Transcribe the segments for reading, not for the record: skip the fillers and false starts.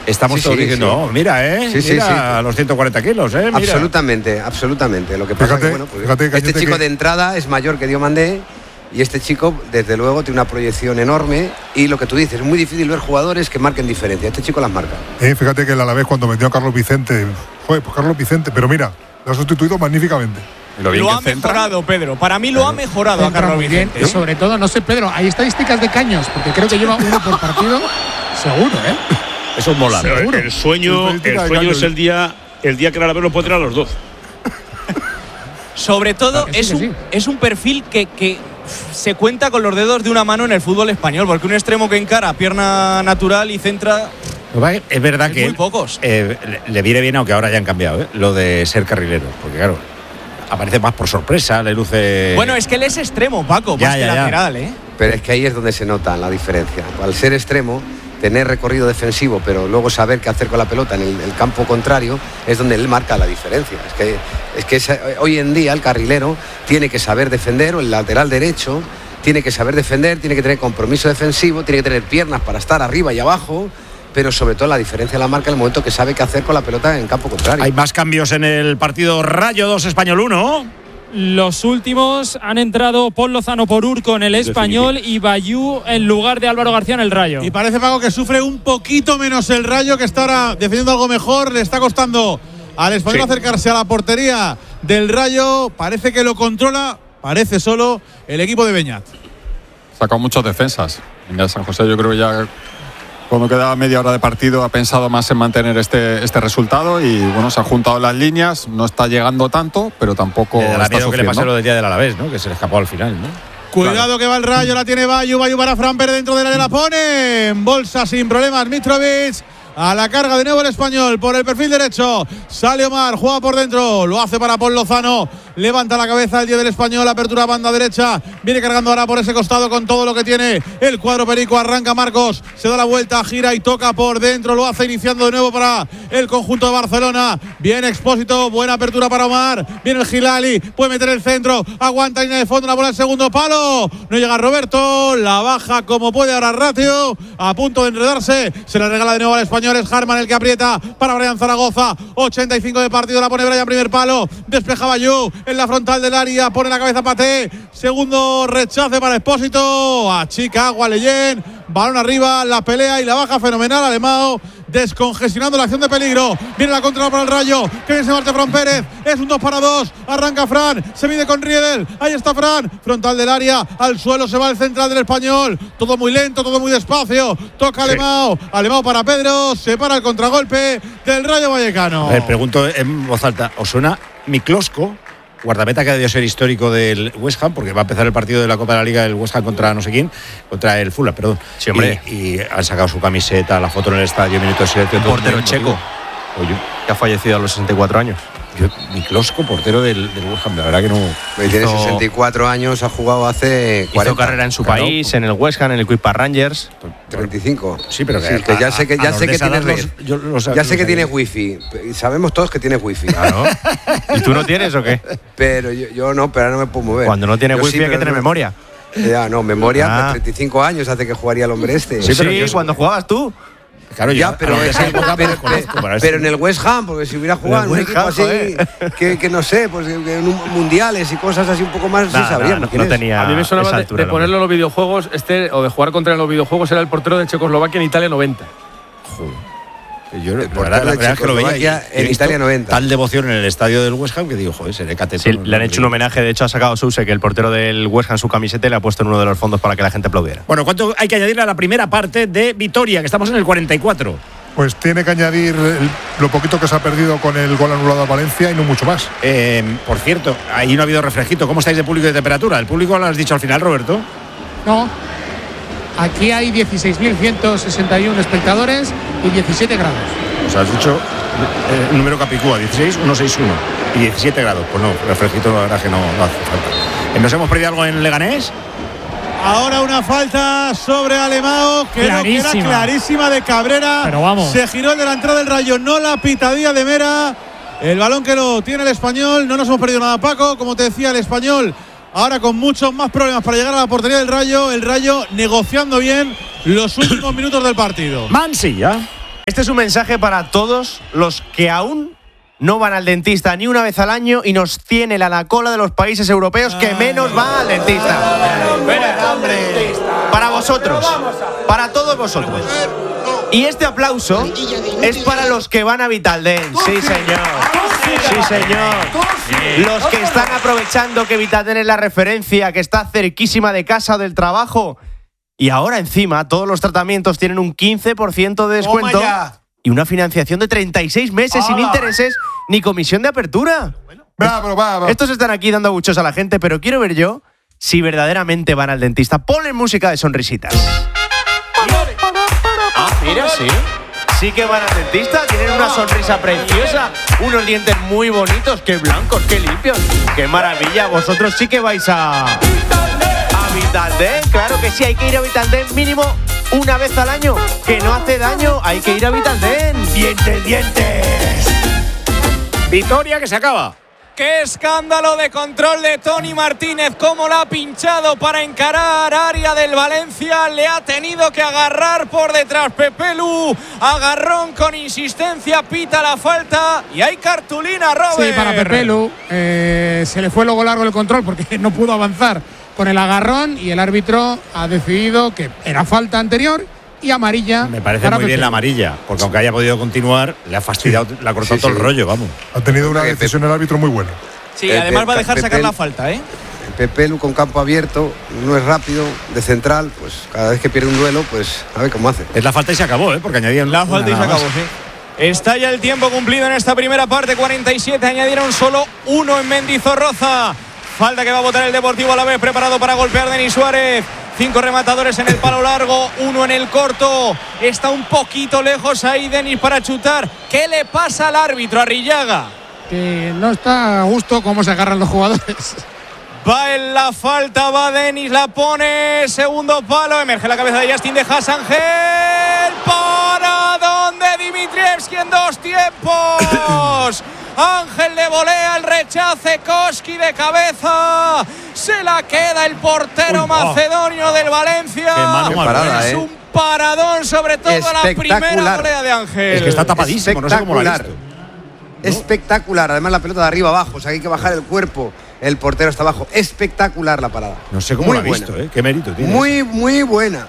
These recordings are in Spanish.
estamos todos diciendo, mira, mira los 140 kilos, mira. Absolutamente. Lo que pasa es que, bueno, pues, este chico de entrada es mayor que Diomandé. Y este chico, desde luego, tiene una proyección enorme. Y lo que tú dices, es muy difícil ver jugadores que marquen diferencia. Este chico las marca. Fíjate que el Alavés, cuando metió a Carlos Vicente, Carlos Vicente, pero mira, lo ha sustituido magníficamente. Lo ha mejorado, Pedro. Para mí lo ha mejorado a Carlos Vicente. Sobre todo, no sé, Pedro, hay estadísticas de Caños, porque creo que lleva uno por partido, seguro, Eso mola. Seguro. El sueño es el día que el Alavés lo puede tener a los dos. Sobre todo, es un perfil que se cuenta con los dedos de una mano en el fútbol español, porque un extremo que encara pierna natural y centra. Es verdad que muy pocos. Le viene bien, aunque ahora ya han cambiado, lo de ser carrilero, porque claro, aparece más por sorpresa, le luce. Bueno, es que él es extremo, Paco, más que lateral, Pero es que ahí es donde se nota la diferencia. Al ser extremo, tener recorrido defensivo, pero luego saber qué hacer con la pelota en el campo contrario, es donde él marca la diferencia. Es que hoy en día el carrilero tiene que saber defender, o el lateral derecho tiene que saber defender, tiene que tener compromiso defensivo, tiene que tener piernas para estar arriba y abajo, pero sobre todo la diferencia la marca en el momento que sabe qué hacer con la pelota en campo contrario. Hay más cambios en el partido. Rayo 2, Español 1. Los últimos han entrado Pol Lozano por Urco en el Español y Bayú en lugar de Álvaro García en el Rayo. Y parece, Paco, que sufre un poquito menos el Rayo, que está ahora defendiendo algo mejor. Le está costando al Español acercarse a la portería del Rayo. Parece que lo controla, parece solo el equipo de Beñat. Sacado muchas defensas. En el San José yo creo que ya cuando quedaba media hora de partido ha pensado más en mantener este resultado y bueno, se han juntado las líneas, no está llegando tanto, pero tampoco está sufriendo. Que le pasó lo del día del Alavés, ¿no? Que se le escapó al final, ¿no? Cuidado que va el Rayo, la tiene Bayú para Framper dentro del área, la pone en bolsa sin problemas Mitrovic. A la carga de nuevo el Español por el perfil derecho. Sale Omar, juega por dentro. Lo hace para Pol Lozano. Levanta la cabeza el 10 del Español. Apertura banda derecha. Viene cargando ahora por ese costado con todo lo que tiene el cuadro perico. Arranca Marcos. Se da la vuelta, gira y toca por dentro. Lo hace iniciando de nuevo para el conjunto de Barcelona. Viene Expósito. Buena apertura para Omar. Viene el Gilali. Puede meter el centro. Aguanta línea de fondo. La bola al segundo palo. No llega Roberto. La baja como puede ahora Ratio. A punto de enredarse. Se la regala de nuevo al Español. Es Harman el que aprieta para Brian Zaragoza. 85 de partido, la pone Brian, primer palo. Despeja Bayú en la frontal del área. Pone la cabeza Paté. Segundo rechace para Expósito. Achica Agua Leyen. Balón arriba, la pelea y la baja fenomenal. Alemão descongestionando la acción de peligro. Viene la contra para el Rayo. Que bien se marcha Fran Pérez. Es un 2-2. Arranca Fran. Se mide con Riedel. Ahí está Fran. Frontal del área. Al suelo se va el central del Español. Todo muy lento, todo muy despacio. Toca Alemão. Alemão para Pedro. Se para el contragolpe del Rayo Vallecano. A ver, pregunto en voz alta. ¿Os suena Miklosko? Guardameta que debió ser histórico del West Ham, porque va a empezar el partido de la Copa de la Liga del West Ham contra no sé quién, contra el Fulham, perdón. Sí, hombre. Y han sacado su camiseta, la foto en el estadio, minuto de silencio. Portero checo. Que ha fallecido a los 64 años. Miklosko, portero del West Ham, la verdad que no. Tiene 64 años, ha jugado hace 40. Hizo carrera en su país, en el West Ham, en el Quick Park Rangers. 35. Sí, pero que ya sé que tienes red. Ya sé que tienes wifi. Sabemos todos que tienes wifi. Claro. ¿Y tú no tienes o qué? Pero yo no, pero ahora no me puedo mover. Cuando no tienes wifi hay que tener memoria. Ya, no, memoria, 35 años hace que jugaría el hombre este. Sí, pero cuando jugabas tú. Claro, ya, pero en el West Ham, porque si hubiera jugado en un equipo así, que no sé, pues en mundiales y cosas así un poco más, sí sabría. No tenía. A mí me sonaba de ponerlo en los videojuegos, o de jugar contra en los videojuegos, era el portero de Checoslovaquia en Italia 90. Joder. Yo la verdad es que lo veía en Italia 90. Tal devoción en el estadio del West Ham que digo, joder, seré cateto. Sí, le han hecho un homenaje, de hecho ha sacado Souse, que el portero del West Ham su camiseta y le ha puesto en uno de los fondos para que la gente aplaudiera. Bueno, ¿cuánto hay que añadirle a la primera parte de Vitoria, que estamos en el 44? Pues tiene que añadir lo poquito que se ha perdido con el gol anulado a Valencia y no mucho más. Por cierto, ahí no ha habido refresquito. ¿Cómo estáis de público y de temperatura? ¿El público lo has dicho al final, Roberto? No. Aquí hay 16.161 espectadores y 17 grados. O sea, has dicho número capicúa, 16, 161 y 17 grados. Pues no, refresquito la verdad que no hace falta. ¿Nos hemos perdido algo en Leganés? Ahora una falta sobre Alemão, que era clarísima de Cabrera. Pero vamos. Se giró el delantero del Rayo, no la pitadilla de Mera. El balón que lo tiene el Español. No nos hemos perdido nada, Paco. Como te decía, el Español ahora con muchos más problemas para llegar a la portería del Rayo. El Rayo negociando bien los últimos minutos del partido. Mansilla. Este es un mensaje para todos los que aún no van al dentista ni una vez al año y nos tienen a la cola de los países europeos que menos van al dentista. Para vosotros, para todos vosotros. Y este aplauso es para los que van a Vitaldent. Sí, señor. Sí, señor. Los que están aprovechando que Vitaldent es la referencia, que está cerquísima de casa o del trabajo. Y ahora encima todos los tratamientos tienen un 15% de descuento y una financiación de 36 meses sin intereses ni comisión de apertura. Estos están aquí dando abuchos a la gente, pero quiero ver yo si verdaderamente van al dentista. Ponle música de sonrisitas. Ah, mira, sí. Sí que van al dentista, tienen una sonrisa preciosa, unos dientes muy bonitos, qué blancos, qué limpios. ¡Qué maravilla! Vosotros sí que vais a Vitaldent. Claro que sí, hay que ir a Vitaldent mínimo una vez al año. Que no hace daño, hay que ir a Vitaldent. ¡Dientes! Victoria que se acaba. ¡Qué escándalo de control de Toni Martínez! ¿Cómo la ha pinchado para encarar área del Valencia? Le ha tenido que agarrar por detrás Pepe Lu. Agarrón con insistencia, pita la falta y hay cartulina, Robert. Sí, para Pepe Lu. Se le fue luego largo el control porque no pudo avanzar con el agarrón y el árbitro ha decidido que era falta anterior y amarilla. Me parece muy bien la amarilla, porque aunque haya podido continuar, le ha fastidiado, le ha cortado todo el rollo, vamos. Ha tenido una decisión el árbitro muy buena. Sí, además va a dejar sacar la falta, ¿eh? Pepe Lu con campo abierto, no es rápido, de central, pues cada vez que pierde un duelo, pues a ver cómo hace. Es la falta y se acabó, porque añadían la falta y se acabó, sí. Está ya el tiempo cumplido en esta primera parte, 47, añadieron solo 1 en Mendizorroza. Falta que va a botar el Deportivo Alavés, preparado para golpear Denis Suárez. 5 rematadores en el palo largo, 1 en el corto. Está un poquito lejos ahí Denis para chutar. ¿Qué le pasa al árbitro, Arrillaga? Que no está a gusto cómo se agarran los jugadores. Va en la falta, va Denis, la pone, segundo palo, emerge la cabeza de Justin de Haas, Ángel. ¿Para dónde Dimitrievski en 2 tiempos? Ángel de volea, el rechace, Koski de cabeza. Se la queda el portero macedonio del Valencia. Qué parada, es un paradón, sobre todo la primera volea de Ángel. Es que está tapadísimo, no sé cómo lo ha visto. Espectacular, además la pelota de arriba abajo, o sea, hay que bajar el cuerpo. El portero está abajo. Espectacular la parada. No sé cómo lo ha visto, qué mérito tiene. Muy buena.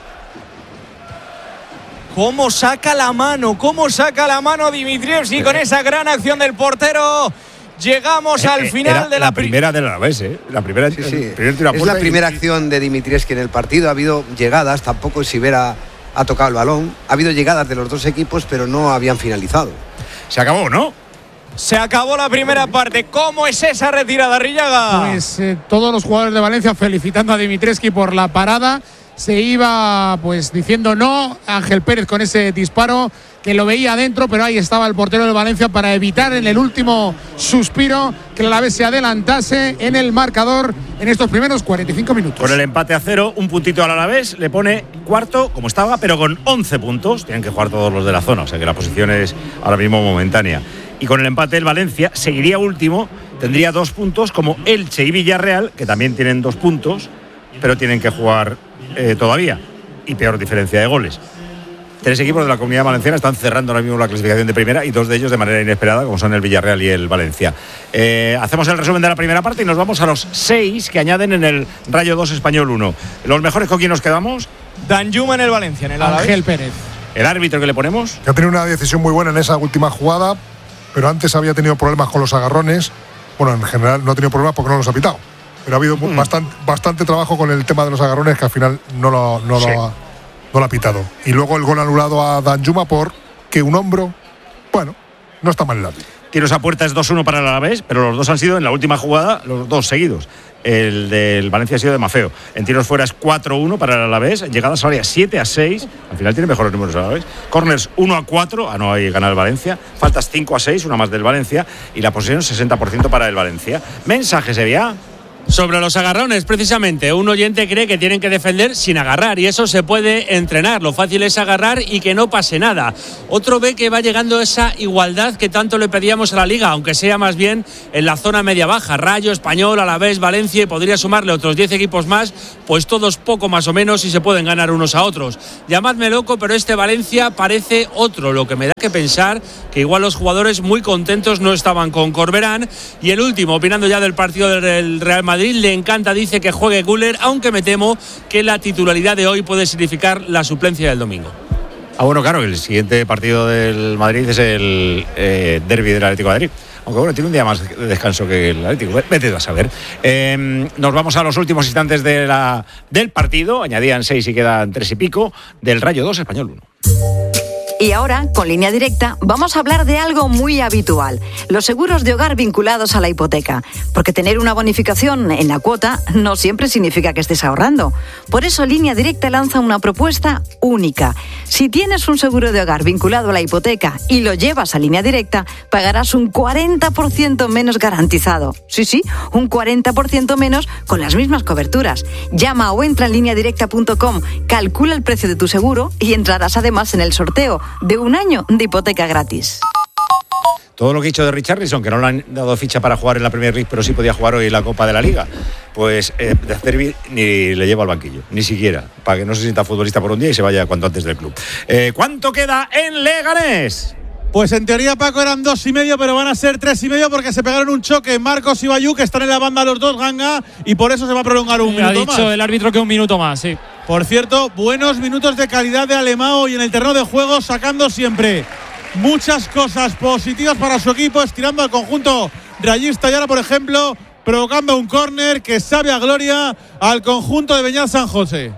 ¿Cómo saca la mano Dimitrievski con esa gran acción del portero? Llegamos al final de la primera del Alavés, La primera, sí. Es la primera acción de Dimitrievski en el partido. Ha habido llegadas, tampoco Sivera ha tocado el balón. Ha habido llegadas de los dos equipos, pero no habían finalizado. Se acabó, ¿no? Se acabó la primera parte. ¿Cómo es esa retirada, Arrillaga? Pues todos los jugadores de Valencia felicitando a Dimitrievski por la parada. Se iba pues diciendo no Ángel Pérez con ese disparo que lo veía adentro, pero ahí estaba el portero de Valencia para evitar en el último suspiro que el Alavés se adelantase en el marcador en estos primeros 45 minutos. Con el empate a 0, un puntito al Alavés, le pone cuarto como estaba, pero con 11 puntos. Tienen que jugar todos los de la zona, o sea que la posición es ahora mismo momentánea. Y con el empate el Valencia seguiría último, tendría 2 puntos como Elche y Villarreal, que también tienen 2 puntos, pero tienen que jugar todavía, y peor diferencia de goles. 3 equipos de la Comunidad Valenciana están cerrando ahora mismo la clasificación de primera y 2 de ellos de manera inesperada, como son el Villarreal y el Valencia. Hacemos el resumen de la primera parte y nos vamos a los 6 que añaden en el Rayo 2 Español 1. ¿Los mejores con quién nos quedamos? Danjuma en el Valencia, en el Alavés. Ángel Pérez. ¿El árbitro que le ponemos? Que ha tenido una decisión muy buena en esa última jugada, pero antes había tenido problemas con los agarrones. Bueno, en general no ha tenido problemas porque no los ha pitado. Pero ha habido bastante trabajo con el tema de los agarrones que al final no lo ha pitado. Y luego el gol anulado a Danjuma porque un hombro, bueno, no está mal el árbitro. Tiros a puerta es 2-1 para el Alavés, pero los dos han sido en la última jugada, los 2 seguidos. El del Valencia ha sido de Mafeo. En tiros fuera es 4-1 para el Alavés. Llegadas al área 7-6. Al final tiene mejores números el Alavés. Corners 1-4. No hay ganar el Valencia. Faltas 5-6, una más del Valencia. Y la posesión 60% para el Valencia. Mensaje, Sevilla. Sobre los agarrones, precisamente, un oyente cree que tienen que defender sin agarrar y eso se puede entrenar. Lo fácil es agarrar y que no pase nada. Otro ve que va llegando esa igualdad que tanto le pedíamos a la Liga, aunque sea más bien en la zona media-baja. Rayo, Español, Alavés, Valencia y podría sumarle otros 10 equipos más, pues todos poco más o menos y se pueden ganar unos a otros. Llamadme loco, pero este Valencia parece otro, lo que me da que pensar que igual los jugadores muy contentos no estaban con Corberán. Y el último, opinando ya del partido del Real Madrid, le encanta, dice que juegue Güler, aunque me temo que la titularidad de hoy puede significar la suplencia del domingo. Bueno, claro, el siguiente partido del Madrid es el derbi del Atlético de Madrid. Aunque bueno, tiene un día más de descanso que el Atlético. Vete a saber. Nos vamos a los últimos instantes del partido. Añadían 6 y quedan 3 y pico. Del Rayo 2, Español 1. Y ahora, con Línea Directa, vamos a hablar de algo muy habitual, los seguros de hogar vinculados a la hipoteca. Porque tener una bonificación en la cuota no siempre significa que estés ahorrando. Por eso Línea Directa lanza una propuesta única. Si tienes un seguro de hogar vinculado a la hipoteca y lo llevas a Línea Directa, pagarás un 40% menos garantizado. Sí, un 40% menos con las mismas coberturas. Llama o entra en lineadirecta.com, calcula el precio de tu seguro y entrarás además en el sorteo de un año de hipoteca gratis. Todo lo que he dicho de Richarlison, que no le han dado ficha para jugar en la Premier League, pero sí podía jugar hoy en la Copa de la Liga, pues de Acerbi ni le llevo al banquillo, ni siquiera, para que no se sienta futbolista por un día y se vaya cuanto antes del club. ¿Cuánto queda en Leganés? Pues en teoría, Paco, eran 2,5, pero van a ser 3,5 porque se pegaron un choque Marcos y Bayú, que están en la banda los dos, Ganga, y por eso se va a prolongar un minuto más. Ha dicho el árbitro que un minuto más, sí. Por cierto, buenos minutos de calidad de Alemão y en el terreno de juego sacando siempre muchas cosas positivas para su equipo, estirando al conjunto rayista y ahora, por ejemplo, provocando un córner que sabe a gloria al conjunto de Beñat San José.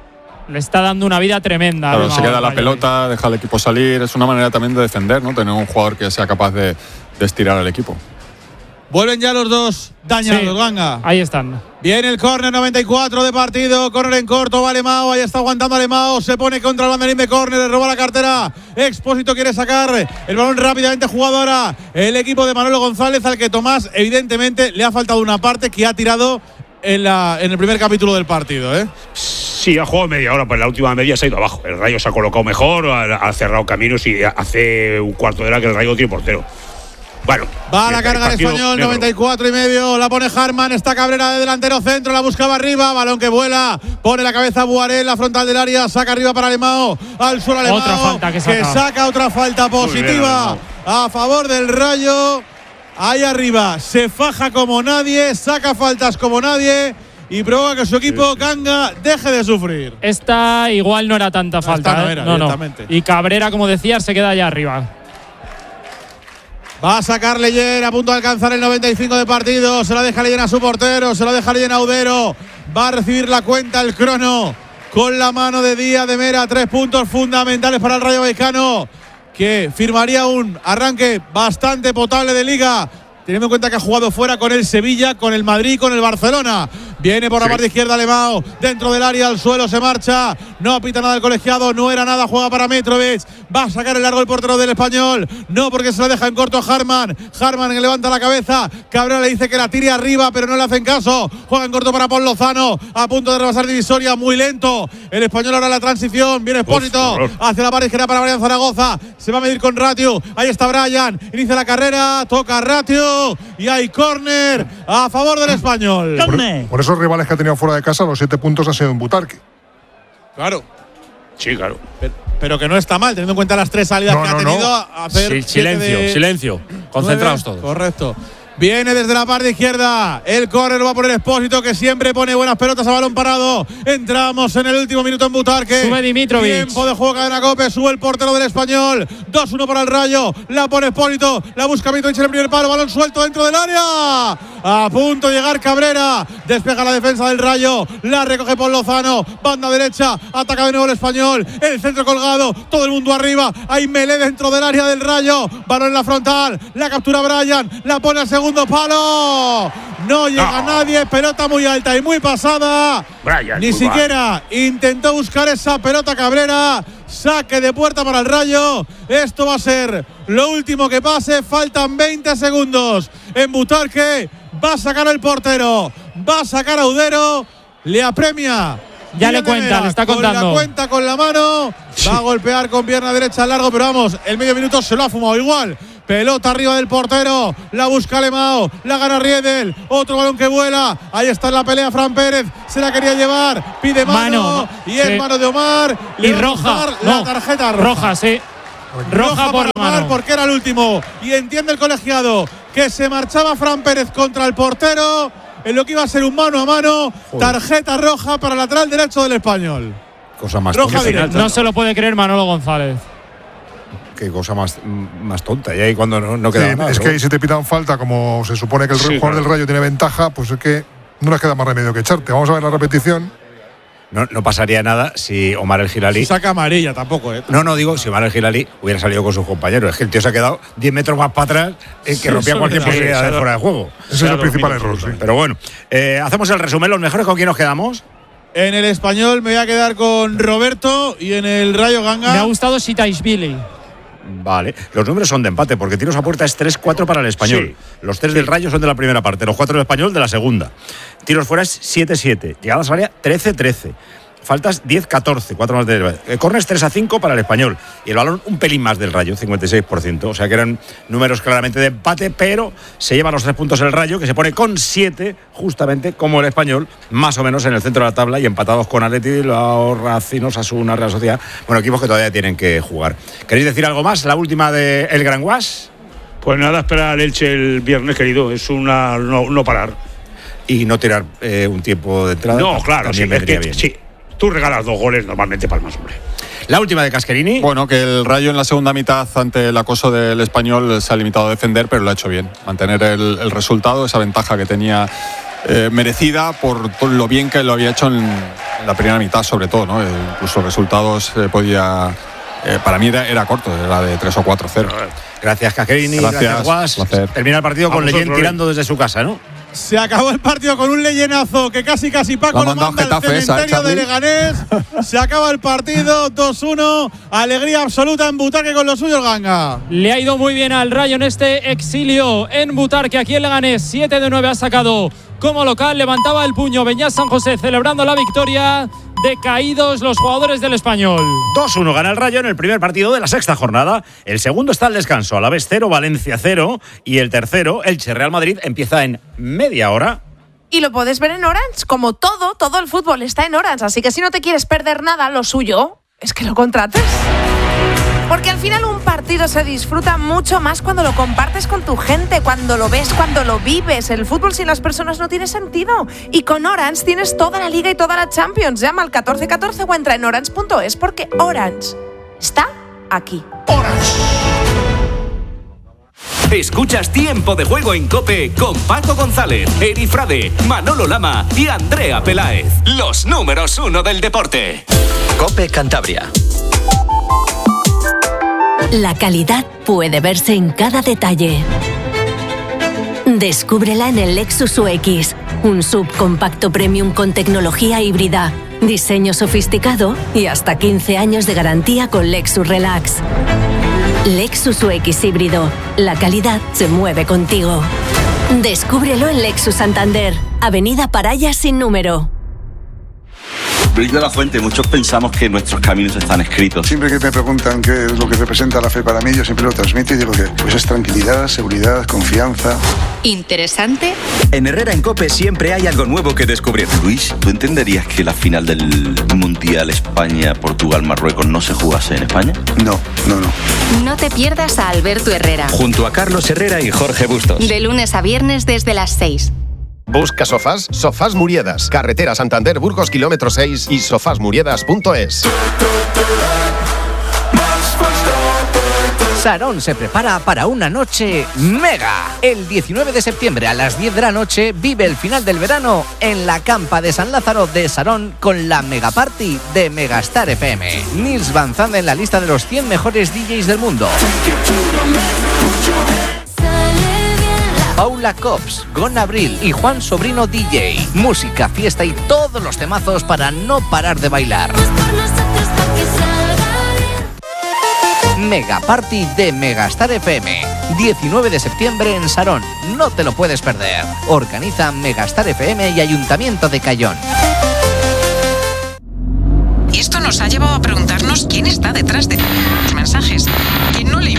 Le está dando una vida tremenda. Claro, se queda la pelota, deja al equipo salir. Es una manera también de defender, ¿no? Tener un jugador que sea capaz de estirar al equipo. Vuelven ya los dos dañados, Ganga. Ahí están. Viene el córner, 94 de partido. Córner en corto, va Alemão. Ahí está aguantando Alemão. Se pone contra el banderín de córner. Le roba la cartera. Expósito quiere sacar el balón rápidamente jugado ahora el equipo de Manolo González, al que Tomás, evidentemente, le ha faltado una parte que ha tirado en el primer capítulo del partido, ¿eh? Sí, ha jugado media hora, pues la última media se ha ido abajo. El Rayo se ha colocado mejor, ha cerrado caminos y hace un cuarto de hora que el Rayo tiene portero. Bueno, va a la carga el Español, 94,5. La pone Harman, está Cabrera de delantero centro, la buscaba arriba, balón que vuela, pone la cabeza Buaré en la frontal del área, saca arriba para Alemão, al suelo Alemão, otra falta que saca otra falta positiva a favor del Rayo. Ahí arriba se faja como nadie, saca faltas como nadie y provoca que su equipo, Ganga, deje de sufrir. Esta igual no era tanta falta. Esta no era, directamente. Y Cabrera, como decías, se queda allá arriba. Va a sacar Leyer, a punto de alcanzar el 95 de partido. Se la deja Leyer a su portero, se la deja Leyer a Udero. Va a recibir la cuenta, el crono, con la mano de Díaz de Mera. 3 puntos fundamentales para el Rayo Vallecano, que firmaría un arranque bastante potable de Liga, teniendo en cuenta que ha jugado fuera con el Sevilla, con el Madrid, con el Barcelona. Viene por la parte izquierda Alemão, dentro del área, al suelo, se marcha. No pita nada el colegiado, no era nada, juega para Mitrovic. Va a sacar el largo el portero del Español. No, porque se la deja en corto a Harman. Harman que levanta la cabeza. Cabrera le dice que la tire arriba, pero no le hacen caso. Juega en corto para Pol Lozano, a punto de rebasar divisoria, muy lento. El Español ahora la transición. Viene Expósito hacia la parte izquierda para Brian Zaragoza. Se va a medir con Ratio. Ahí está Brian. Inicia la carrera, toca Ratio y hay córner a favor del Español. Por esos rivales que ha tenido fuera de casa, los 7 puntos han sido en Butarque. Claro. Sí, claro. Pero que no está mal, teniendo en cuenta las 3 salidas que ha tenido. A hacer silencio. Concentrados todos. Correcto. Viene desde la parte izquierda. El córner lo va a poner Expósito, que siempre pone buenas pelotas a balón parado. Entramos en el último minuto en Butarque. Sube Dimitrovic. Tiempo de juego de Cope. Sube el portero del Español. 2-1 para el Rayo. La pone Expósito. La busca Mitrovic en el primer palo. Balón suelto dentro del área. A punto de llegar Cabrera. Despega la defensa del Rayo. La recoge Pol Lozano. Banda derecha. Ataca de nuevo el Español. El centro colgado. Todo el mundo arriba. Hay Melé dentro del área del Rayo. Balón en la frontal. La captura Brian. La pone al segundo palo. No llega nadie. Pelota muy alta y muy pasada. Brian, ni siquiera intentó buscar esa pelota Cabrera. Saque de puerta para el Rayo. Esto va a ser lo último que pase. Faltan 20 segundos en Butarque. Va a sacar el portero. Va a sacar a Udero. Le apremia. Ya le cuenta, le está contando. Con la cuenta con la mano. Va a golpear con pierna derecha al largo, pero vamos, el medio minuto se lo ha fumado igual. Pelota arriba del portero. La busca Lemao. La gana Riedel. Otro balón que vuela. Ahí está en la pelea Fran Pérez. Se la quería llevar. Pide mano. Y es mano de Omar. Y roja. La tarjeta roja. Roja, sí. Roja por Omar mano. porque era el último. Y entiende el colegiado que se marchaba Fran Pérez contra el portero. En lo que iba a ser un mano a mano. Tarjeta roja para el lateral derecho del Español. Cosa más roja tonta. directa. No se lo puede creer Manolo González. Qué cosa más tonta. Y ahí cuando no queda nada. Es que ahí si te pitan falta, como se supone que el jugador del Rayo tiene ventaja, pues es que no les queda más remedio que echarte. Vamos a ver la repetición. No pasaría nada si Omar El Hilali. Si saca amarilla tampoco, No, digo, si Omar El Hilali hubiera salido con sus compañeros. Es que el tío se ha quedado 10 metros más para atrás, que rompía cualquier posibilidad de fuera de juego. Ese es el principal error, sí. Pero bueno, hacemos el resumen. Los mejores, ¿con quién nos quedamos? En el Español me voy a quedar con Roberto y en el Rayo Ganga. Me ha gustado Sitaishvili. Vale, los números son de empate porque tiros a puerta es 3-4 para el Español. Sí. Los 3 del Rayo son de la primera parte, los 4 del Español de la segunda. Tiros fuera es 7-7, llegadas al área 13-13. Faltas 10-14, 4 más de córners 3-5 para el Español. Y el balón un pelín más del Rayo, 56%. O sea que eran números claramente de empate, pero se lleva los 3 puntos el Rayo, que se pone con 7, justamente como el Español, más o menos en el centro de la tabla y empatados con Atleti, Racing, Osasuna, Real Sociedad. Bueno, equipos que todavía tienen que jugar. ¿Queréis decir algo más? La última de El Gran Guas. Pues nada, esperar al Elche el viernes, querido. Es una no parar. Y no tirar un tiempo de entrada. No, claro, sí, vendría bien. Sí. Tú regalas 2 goles, normalmente palmas, hombre. La última de Casquerini. Bueno, que el Rayo en la segunda mitad ante el acoso del Español se ha limitado a defender, pero lo ha hecho bien. Mantener el resultado, esa ventaja que tenía merecida por todo lo bien que lo había hecho en la primera mitad, sobre todo, ¿no? Incluso resultados podía... para mí era corto, era de 3 o 4-0. Gracias, Casquerini. Gracias, Guas. Termina el partido con Leyen tirando desde su casa, ¿no? Se acabó el partido con un leyenazo que casi Paco lo manda al cementerio de Leganés. Se acaba el partido 2-1. Alegría absoluta en Butarque con lo suyo el Ganga. Le ha ido muy bien al Rayo en este exilio en Butarque. Aquí en Leganés 7 de 9 ha sacado como local. Levantaba el puño Beñat San José celebrando la victoria. Decaídos los jugadores del Español. 2-1 gana el Rayo en el primer partido de la sexta jornada. El segundo está al descanso. Alavés 0, Valencia 0. Y el tercero, Elche Real Madrid, empieza en media hora. Y lo puedes ver en Orange. Como todo el fútbol está en Orange. Así que si no te quieres perder nada, lo suyo es que lo contrates. Porque al final un partido se disfruta mucho más cuando lo compartes con tu gente, cuando lo ves, cuando lo vives. El fútbol sin las personas no tiene sentido. Y con Orange tienes toda la Liga y toda la Champions. Llama al 1414 o entra en orange.es porque Orange está aquí. Escuchas Tiempo de Juego en COPE con Paco González, Eri Frade, Manolo Lama y Andrea Peláez. Los números 1 del deporte. COPE Cantabria. La calidad puede verse en cada detalle. Descúbrela en el Lexus UX, un subcompacto premium con tecnología híbrida, diseño sofisticado y hasta 15 años de garantía con Lexus Relax. Lexus UX híbrido. La calidad se mueve contigo. Descúbrelo en Lexus Santander, Avenida Paraya sin número. Luis de la Fuente, muchos pensamos que nuestros caminos están escritos. Siempre que me preguntan qué es lo que representa la fe para mí, yo siempre lo transmito y digo que pues es tranquilidad, seguridad, confianza. ¿Interesante? En Herrera en COPE siempre hay algo nuevo que descubrir. Luis, ¿tú entenderías que la final del Mundial España-Portugal-Marruecos no se jugase en España? No. No te pierdas a Alberto Herrera. Junto a Carlos Herrera y Jorge Bustos. De lunes a viernes desde las 6. ¿Busca sofás? Sofás Muriedas. Carretera Santander Burgos, kilómetro 6 y sofasmuriedas.es. Sarón se prepara para una noche mega. El 19 de septiembre a las 10 de la noche vive el final del verano en la campa de San Lázaro de Sarón con la Mega Party de Megastar FM. Nils Van Zand en la lista de los 100 mejores DJs del mundo. Paula Cops, Gon Abril y Juan Sobrino DJ. Música, fiesta y todos los temazos para no parar de bailar. Mega Party de Megastar FM. 19 de septiembre en Sarón. No te lo puedes perder. Organizan Megastar FM y Ayuntamiento de Cayón. Y esto nos ha llevado a preguntarnos quién está detrás de los mensajes. ¿Quién no le...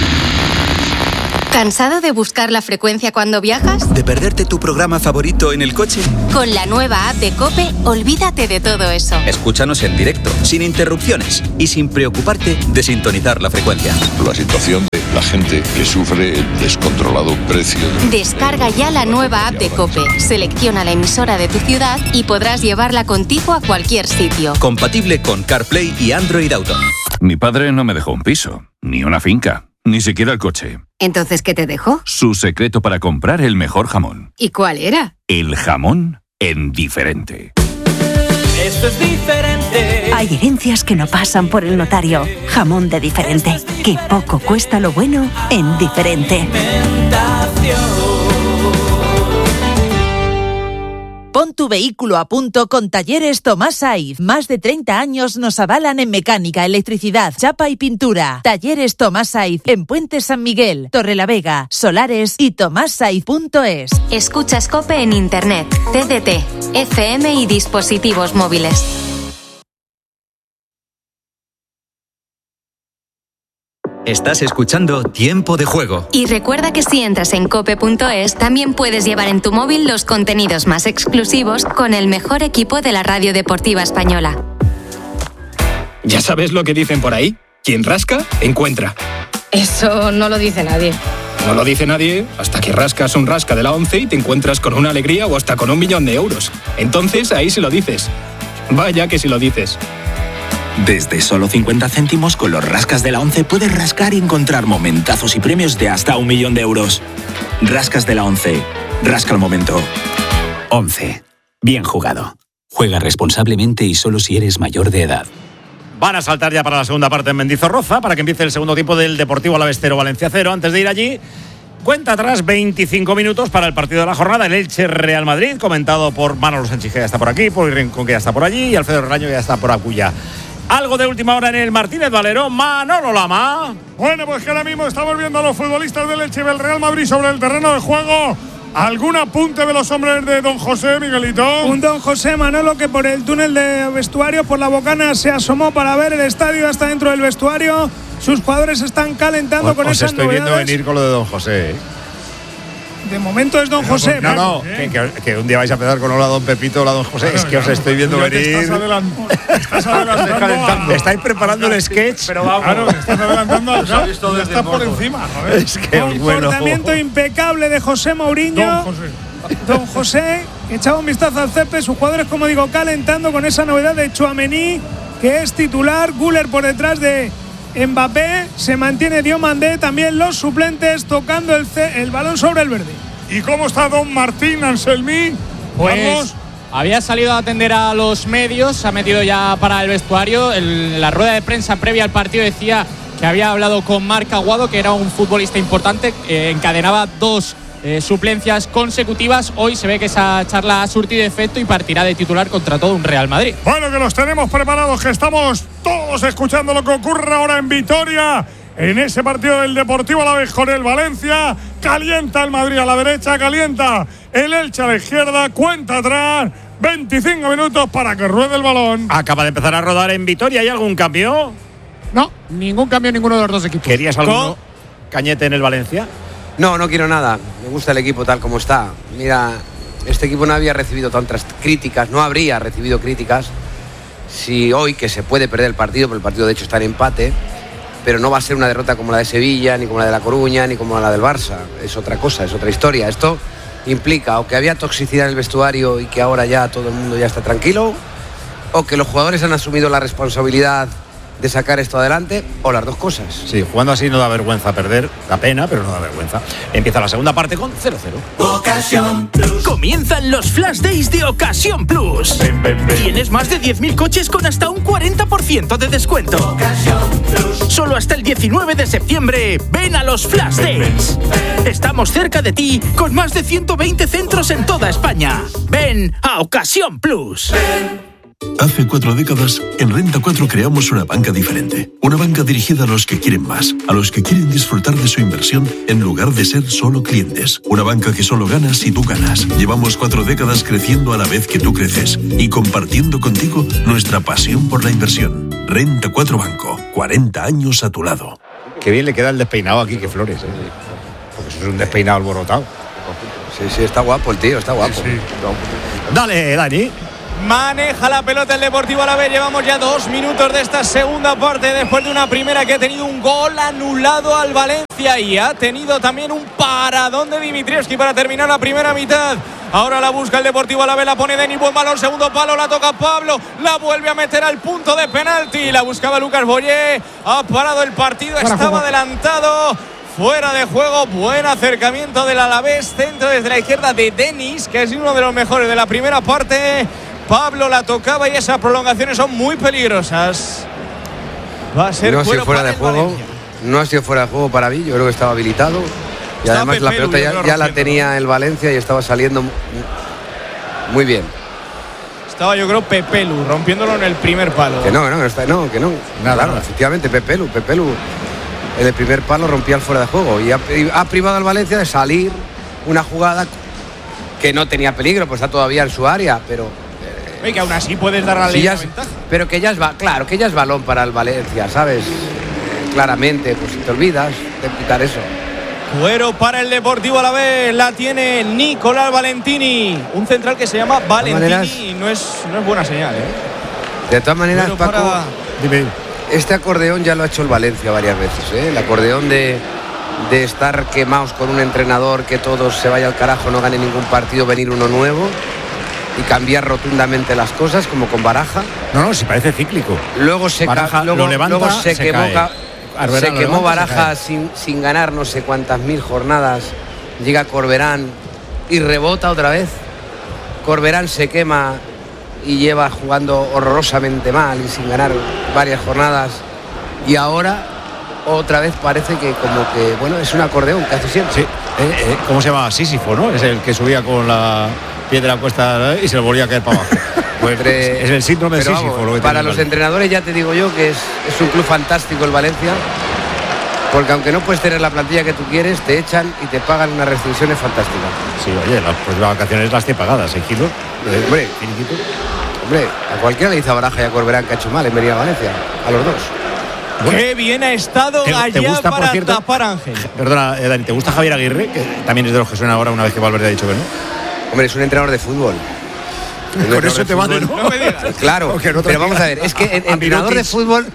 ¿Cansado de buscar la frecuencia cuando viajas? ¿De perderte tu programa favorito en el coche? Con la nueva app de COPE, olvídate de todo eso. Escúchanos en directo, sin interrupciones y sin preocuparte de sintonizar la frecuencia. La situación de la gente que sufre el descontrolado precio. Descarga ya la nueva app de COPE, selecciona la emisora de tu ciudad y podrás llevarla contigo a cualquier sitio. Compatible con CarPlay y Android Auto. Mi padre no me dejó un piso, ni una finca, ni siquiera el coche. ¿Entonces qué te dejó? Su secreto para comprar el mejor jamón. ¿Y cuál era? El jamón en Diferente. Esto es diferente. Hay herencias que no pasan por el notario. Jamón de Diferente. Que poco cuesta lo bueno en Diferente. Pon tu vehículo a punto con Talleres Tomás Saiz. Más de 30 años nos avalan en mecánica, electricidad, chapa y pintura. Talleres Tomás Saiz en Puente San Miguel, Torrelavega, Solares y tomassaiz.es. Escuchas COPE en Internet, TDT, FM y dispositivos móviles. Estás escuchando Tiempo de Juego. Y recuerda que si entras en cope.es también puedes llevar en tu móvil los contenidos más exclusivos con el mejor equipo de la radio deportiva española. ¿Ya sabes lo que dicen por ahí? Quien rasca, encuentra. Eso no lo dice nadie. No lo dice nadie hasta que rascas un rasca de la 11 y te encuentras con una alegría o hasta con 1 millón de euros. Entonces ahí sí lo dices. Vaya que sí lo dices. Desde solo 50 céntimos con los rascas de la 11 puedes rascar y encontrar momentazos y premios de hasta 1 millón de euros. Rascas de la 11. Rasca el momento. 11. Bien jugado. Juega responsablemente y solo si eres mayor de edad. Van a saltar ya para la segunda parte en Mendizorroza para que empiece el segundo tiempo del Deportivo Alavés 0, Valencia 0. Antes de ir allí, cuenta atrás 25 minutos para el partido de la jornada, el Elche-Real Madrid, comentado por Manolo Sánchez, que ya está por aquí, por Rincón, que ya está por allí, y Alfredo Regaño, que ya está por Acuya. Algo de última hora en el Martínez Valero, Manolo Lama. Bueno, pues que ahora mismo estamos viendo a los futbolistas del Elche y del Real Madrid sobre el terreno de juego. ¿Algún apunte de los hombres de Don José, Miguelito? Un Don José, Manolo, que por el túnel de vestuario, por la bocana, se asomó para ver el estadio hasta dentro del vestuario. Sus jugadores están calentando con esas novedades. Os estoy viendo venir con lo de Don José, ¿eh? De momento es Don José. No, que un día vais a empezar con hola Don Pepito, hola Don José. Es que os estoy viendo venir. Estás adelantando. Estáis preparando el sketch. Pero vamos. Claro, estás adelantando. Estás por encima. Joder. Es que Comportamiento impecable de José Mourinho. Don José, echaba un vistazo al césped. Sus jugadores, como digo, calentando con esa novedad de Tchouaméni, que es titular. Güler por detrás de Mbappé, se mantiene Diomandé, también los suplentes tocando el balón sobre el verde. ¿Y cómo está Don Martín Anselmí? Pues había salido a atender a los medios, se ha metido ya para el vestuario. La rueda de prensa previa al partido decía que había hablado con Marc Aguado, que era un futbolista importante, encadenaba 2 suplencias consecutivas. Hoy se ve que esa charla ha surtido efecto y partirá de titular contra todo un Real Madrid. Bueno, que los tenemos preparados, que estamos todos escuchando lo que ocurre ahora en Vitoria, en ese partido del Deportivo Alavés con el Valencia. Calienta el Madrid a la derecha, calienta el Elche a la izquierda, cuenta atrás, 25 minutos para que ruede el balón. Acaba de empezar a rodar en Vitoria. ¿Hay algún cambio? No, ningún cambio en ninguno de los dos equipos. ¿Querías alguno, Cañete, en el Valencia? No quiero nada. Me gusta el equipo tal como está. Mira, este equipo no había recibido tantas críticas, no habría recibido críticas si hoy, que se puede perder el partido, porque el partido de hecho está en empate, pero no va a ser una derrota como la de Sevilla, ni como la de La Coruña, ni como la del Barça. Es otra cosa, es otra historia. Esto implica o que había toxicidad en el vestuario y que ahora ya todo el mundo ya está tranquilo, o que los jugadores han asumido la responsabilidad de sacar esto adelante, o las dos cosas. Sí, jugando así no da vergüenza perder, da pena, pero no da vergüenza. Empieza la segunda parte con 0-0. Ocasión Plus. Comienzan los Flash Days de Ocasión Plus. Tienes más de 10.000 coches con hasta un 40% de descuento. Ocasión Plus. Solo hasta el 19 de septiembre, ven a los Flash Days. Estamos cerca de ti con más de 120 centros en toda España. Ven a Ocasión Plus. Hace 4 décadas, en Renta 4 creamos una banca diferente. Una banca dirigida a los que quieren más, a los que quieren disfrutar de su inversión en lugar de ser solo clientes. Una banca que solo gana si tú ganas. Llevamos 4 décadas creciendo a la vez que tú creces y compartiendo contigo nuestra pasión por la inversión. Renta 4 Banco, 40 años a tu lado. Qué bien le queda el despeinado aquí, que Flores. Porque eso es un despeinado alborotado. Sí, está guapo el tío, está guapo. Sí. Dale, Dani. Maneja la pelota el Deportivo Alavés. Llevamos ya 2 minutos de esta segunda parte, después de una primera que ha tenido un gol anulado al Valencia y ha tenido también un paradón de Dimitrievski para terminar la primera mitad. Ahora la busca el Deportivo Alavés, la pone Denis, buen balón, segundo palo, la toca Pablo, la vuelve a meter al punto de penalti, la buscaba Lucas Boyé, ha parado el partido, estaba adelantado. Fuera de juego, buen acercamiento del Alavés, centro desde la izquierda de Denis, que es uno de los mejores de la primera parte. Pablo la tocaba y esas prolongaciones son muy peligrosas. Va a ser no ha sido fuera de juego. Valencia. No ha sido fuera de juego para mí. Yo creo que estaba habilitado. Y además la pelota ya la tenía el Valencia y estaba saliendo muy bien. Estaba, yo creo, Pepelu rompiéndolo en el primer palo. Que no. Claro, efectivamente, Pepelu. En el primer palo rompía el fuera de juego. Y ha privado al Valencia de salir una jugada que no tenía peligro, pues está todavía en su área, pero. Y que aún así puedes dar la ventaja. Pero que ya es balón para el Valencia, ¿sabes? Claramente, pues si te olvidas de pitar eso. Cuero para el Deportivo Alavés, la tiene Nicolás Valentini, un central que se llama Valentini y no es buena señal, ¿eh? De todas maneras, Paco, este acordeón ya lo ha hecho el Valencia varias veces, ¿eh? El acordeón de estar quemados con un entrenador, que todos se vaya al carajo, no gane ningún partido, venir uno nuevo y cambiar rotundamente las cosas, como con Baraja. No, si parece cíclico. Luego se quemó Baraja se sin ganar no sé cuántas mil jornadas. Llega Corberán y rebota otra vez. Corberán se quema y lleva jugando horrorosamente mal y sin ganar varias jornadas. Y ahora otra vez parece que como que, bueno, es un acordeón que hace siempre. Sí. ¿Cómo se llama? Sísifo, ¿no? Es el que subía con la piedra cuesta y se le volvía a caer para abajo. Pues es el síndrome de Sísifo. Vamos, lo que para los entrenadores ya te digo yo que es un club fantástico el Valencia, porque aunque no puedes tener la plantilla que tú quieres, te echan y te pagan unas restricciones fantásticas. Sí, oye, las vacaciones las tiene pagadas, ¿eh, Gilo? Hombre, a cualquiera le dice a Baraja y a Corberán que ha hecho mal en venir a Valencia, a los dos. Bueno, qué bien ha estado allá para tapar Ángel. Perdona, Dani, ¿te gusta Javier Aguirre? Que también es de los que suena ahora una vez que Valverde ha dicho que no. Hombre, es un entrenador de fútbol. Con eso te vale, ¿no? No me digas. Claro, no pero vamos a ver, es que entrenador de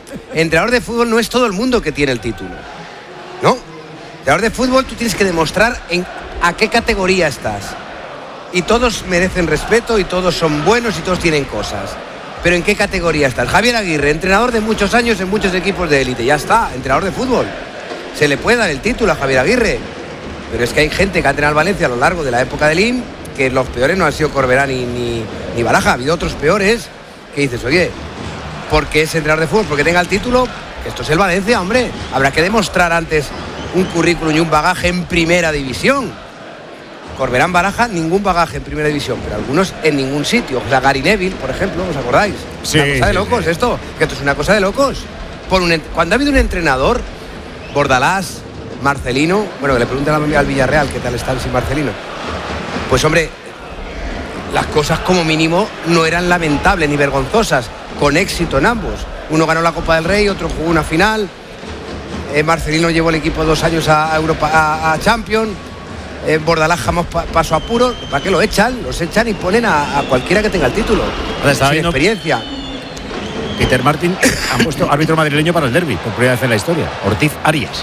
fútbol no es todo el mundo que tiene el título. ¿No? Entrenador de fútbol tú tienes que demostrar a qué categoría estás. Y todos merecen respeto y todos son buenos y todos tienen cosas. Pero ¿en qué categoría estás? Javier Aguirre, entrenador de muchos años en muchos equipos de élite. Ya está, entrenador de fútbol. Se le puede dar el título a Javier Aguirre. Pero es que hay gente que ha entrenado al Valencia a lo largo de la época del IM, que los peores no han sido Corberán ni Baraja. Ha habido otros peores que dices, oye, ¿por qué es entrenador de fútbol? Porque tenga el título. Esto es el Valencia, hombre. Habrá que demostrar antes un currículum y un bagaje en primera división. Corberán, Baraja, ningún bagaje en primera división, pero algunos en ningún sitio. O sea, Gary Neville, por ejemplo, ¿os acordáis? Sí, una cosa de locos, esto. Que esto es una cosa de locos. Cuando ha habido un entrenador, Bordalás, Marcelino, bueno, que le preguntan al Villarreal qué tal están sin Marcelino. Pues hombre, las cosas como mínimo no eran lamentables ni vergonzosas, con éxito en ambos. Uno ganó la Copa del Rey, otro jugó una final. Marcelino llevó el equipo 2 años a Europa, a Champions. Bordalás jamás pasó apuro. ¿Para qué lo echan? Los echan y ponen a cualquiera que tenga el título. Sin experiencia. Peter Martin ha puesto árbitro madrileño para el derbi por primera vez en la historia. Ortiz Arias.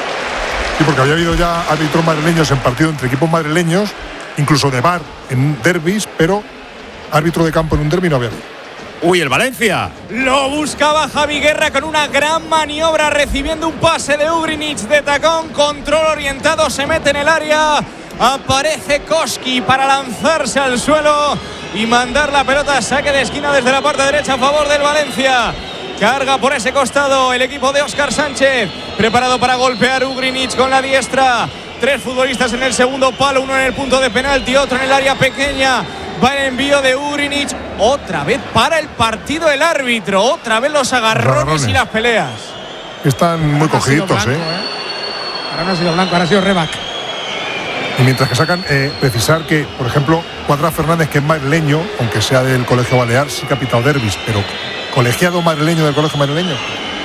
Sí, porque había habido ya árbitros madrileños en partido entre equipos madrileños, incluso de VAR en derbis, pero árbitro de campo en un derbi no había. ¡Uy, el Valencia! Lo buscaba Javi Guerra con una gran maniobra, recibiendo un pase de Ugrinic de tacón, control orientado, se mete en el área, aparece Koski para lanzarse al suelo y mandar la pelota a saque de esquina desde la parte derecha a favor del Valencia. Carga por ese costado el equipo de Óscar Sánchez, preparado para golpear Ugrinic con la diestra. 3 futbolistas en el segundo palo, uno en el punto de penalti, otro en el área pequeña. Va el envío de Ugrinic. Otra vez para el partido el árbitro. Otra vez los agarrones y las peleas. Están muy cogiditos, Ahora no ha sido Blanco, ahora ha sido Rebac. Y mientras que sacan, precisar que, por ejemplo, Cuadra Fernández, que es madrileño, aunque sea del Colegio Balear, sí que ha pitado derbis, pero colegiado madrileño del Colegio Madrileño.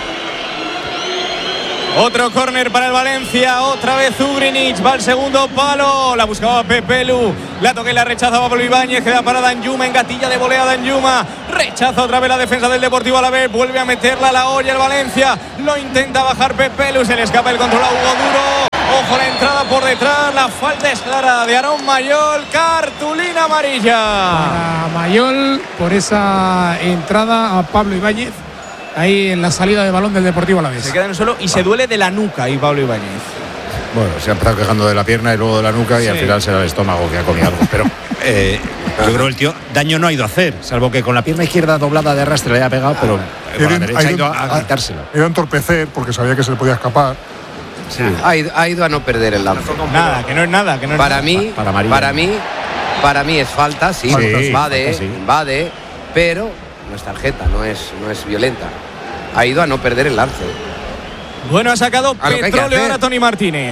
Otro córner para el Valencia, otra vez Ugrinic, va al segundo palo, la buscaba Pepelu, la toca y la rechazaba Pablo Ibáñez, queda para Danjuma, en gatilla de volea Danjuma, rechaza otra vez la defensa del Deportivo Alavés, vuelve a meterla a la olla el Valencia, lo intenta bajar Pepelu, se le escapa el control a Hugo Duro, ojo la entrada por detrás, la falta es clara de Aarón Mayol, cartulina amarilla. Para Mayol por esa entrada a Pablo Ibáñez. Ahí en la salida de balón del Deportivo Alavés. Se queda en el suelo y se duele de la nuca ahí Pablo Ibáñez. Bueno, se ha empezado quejando de la pierna y luego de la nuca y al final será el estómago que ha comido algo. Pero yo creo que el tío daño no ha ido a hacer, salvo que con la pierna izquierda doblada de arrastre le haya pegado, pero con la derecha ha ido a quitársela. Ha ido a entorpecer porque sabía que se le podía escapar. Sí. Ha ido a no perder el lance. Nada, que no es nada. Que no es para, nada. Mí, para mí es falta, sí, invade, pero no es tarjeta, no es violenta. Ha ido a no perder el lance. Bueno, ha sacado petróleo ahora Tony Martínez.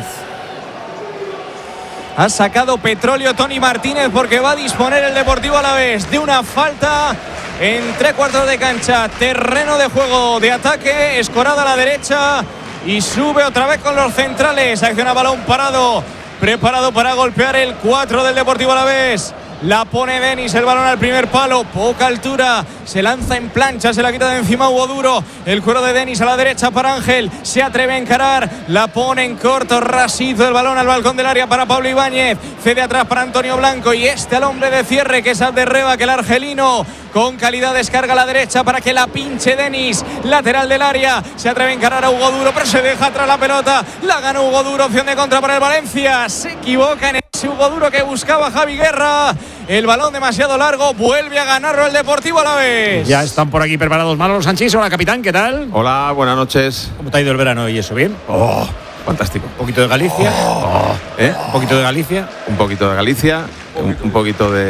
Ha sacado petróleo Tony Martínez porque va a disponer el Deportivo Alavés de una falta en 3/4 de cancha. Terreno de juego de ataque, escorada a la derecha y sube otra vez con los centrales. Acciona balón parado, preparado para golpear el 4 del Deportivo Alavés. La pone Denis, el balón al primer palo, poca altura, se lanza en plancha, se la quita de encima Hugo Duro, el cuero de Denis a la derecha para Ángel, se atreve a encarar, la pone en corto, rasizo el balón al balcón del área para Pablo Ibáñez, cede atrás para Antonio Blanco y al hombre de cierre que es Alderreba, que el argelino con calidad descarga a la derecha para que la pinche Denis, lateral del área, se atreve a encarar a Hugo Duro, pero se deja atrás la pelota, la gana Hugo Duro, opción de contra para el Valencia, se equivoca en ese Hugo Duro que buscaba Javi Guerra, el balón demasiado largo, vuelve a ganarlo el Deportivo Alavés. Ya están por aquí preparados Manolo Sanchís. Hola, capitán, ¿qué tal? Hola, buenas noches. ¿Cómo te ha ido el verano y eso, bien? Fantástico. ¿Un poquito de Galicia? ¿Un poquito de Galicia? Un poquito de Galicia, un poquito de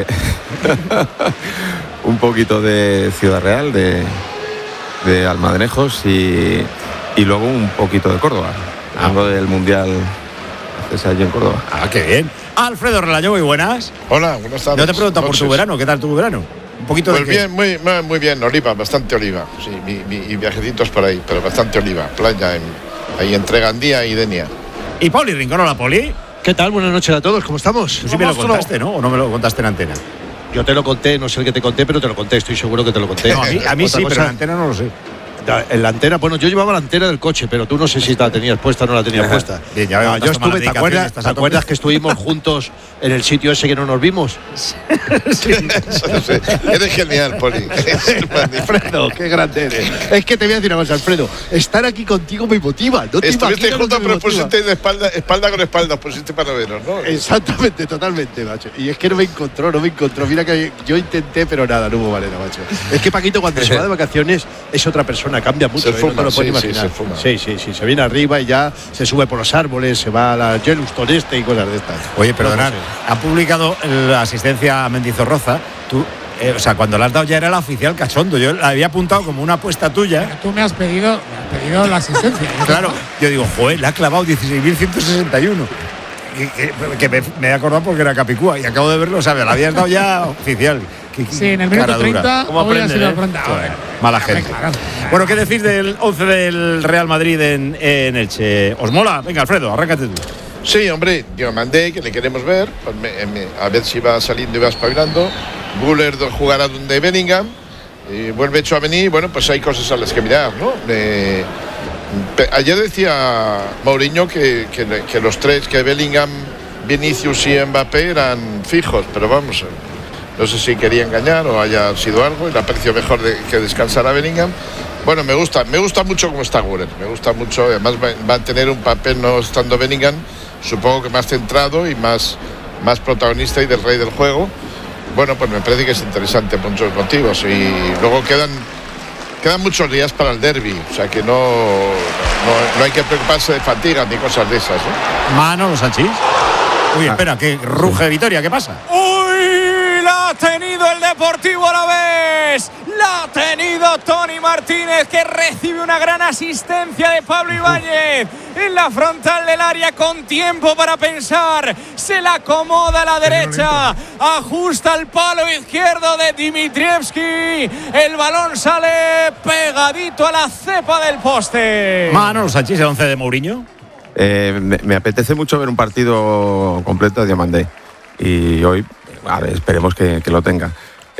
un poquito de Ciudad Real, de Almadrenejos y luego un poquito de Córdoba. Algo del Mundial allí en Córdoba. Qué bien. Alfredo Relayo, muy buenas. Hola, buenas tardes. No te pregunto por tu verano, ¿qué tal tu verano? Un poquito pues bien, muy bien, oliva, bastante oliva. Sí, y viajecitos por ahí, pero bastante oliva. Playa ahí entre Gandía y Denia. Y Poli Rincón, hola Poli. ¿Qué tal? Buenas noches a todos, ¿cómo estamos? Tú sí me lo contaste, ¿no? ¿O no me lo contaste en antena? Yo te lo conté, no sé el que te conté, pero te lo conté, estoy seguro que te lo conté. No, a mí sí, pero en antena no lo sé. En la antena, bueno, yo llevaba la antena del coche, pero tú no sé si la tenías puesta o no la tenías puesta. Bien, ya yo estuve, ¿te acuerdas que estuvimos juntos en el sitio ese que no nos vimos? Sí. Eres genial, Poli. Alfredo, qué grande eres. Es que te voy a decir una cosa, Alfredo. Estar aquí contigo me motiva. ¿No te Estuviste juntos, pero pusiste de espalda con espalda, pusiste para vernos, ¿no? Exactamente, totalmente, macho. Y es que no me encontró. Mira que yo intenté, pero nada, no hubo manera, macho. Es que Paquito, cuando se va de vacaciones, es otra persona. Cambia mucho, se fuma, no te lo puedes imaginar. Sí, se viene arriba y ya se sube por los árboles, se va a la Yellowstone y cosas de estas. Oye, perdonad, ha publicado la asistencia a Mendizorroza. Tú, o sea, cuando la has dado ya era la oficial cachondo. Yo la había apuntado como una apuesta tuya. Pero tú me has pedido la asistencia. Claro, yo digo, joder, le ha clavado 16.161. Que me he acordado porque era Capicúa y acabo de verlo, ¿sabes? La habías dado ya oficial. Sí, en el minuto 30 hoy ha sido mala gente. Bueno, ¿qué decís del 11 del Real Madrid en Elche? ¿Os mola? Venga, Alfredo, arráncate tú. Sí, hombre, yo mandé que le queremos ver, a ver si va saliendo y va espabilando. Guller jugará donde Bellingham, y vuelve Tchouaméni, bueno, pues hay cosas a las que mirar, ¿no? Ayer decía Mourinho que los tres, que Bellingham, Vinicius y Mbappé eran fijos, pero vamos, no sé si quería engañar o haya sido algo y le aprecio mejor que descansara Bellingham. Bueno, me gusta mucho cómo está Guller, me gusta mucho, además va a tener un papel no estando Bellingham, supongo que más centrado y más protagonista y del rey del juego. Bueno, pues me parece que es interesante por muchos motivos y luego quedan muchos días para el derbi, o sea que no hay que preocuparse de fatiga ni cosas de esas, ¿no? Manolo Sanchís. Uy, espera, que ruge Vitoria, ¿qué pasa? ¡Uy! La La ha tenido el Deportivo Alavés. La ha tenido Tony Martínez, que recibe una gran asistencia de Pablo Ibáñez en la frontal del área, con tiempo para pensar. Se la acomoda a la derecha, ajusta el palo izquierdo de Dimitrievski. El balón sale pegadito a la cepa del poste. Manolo Sanchís, el 11 de Mourinho. Me apetece mucho ver un partido completo de Diamandé. Y hoy, a ver, esperemos que lo tenga.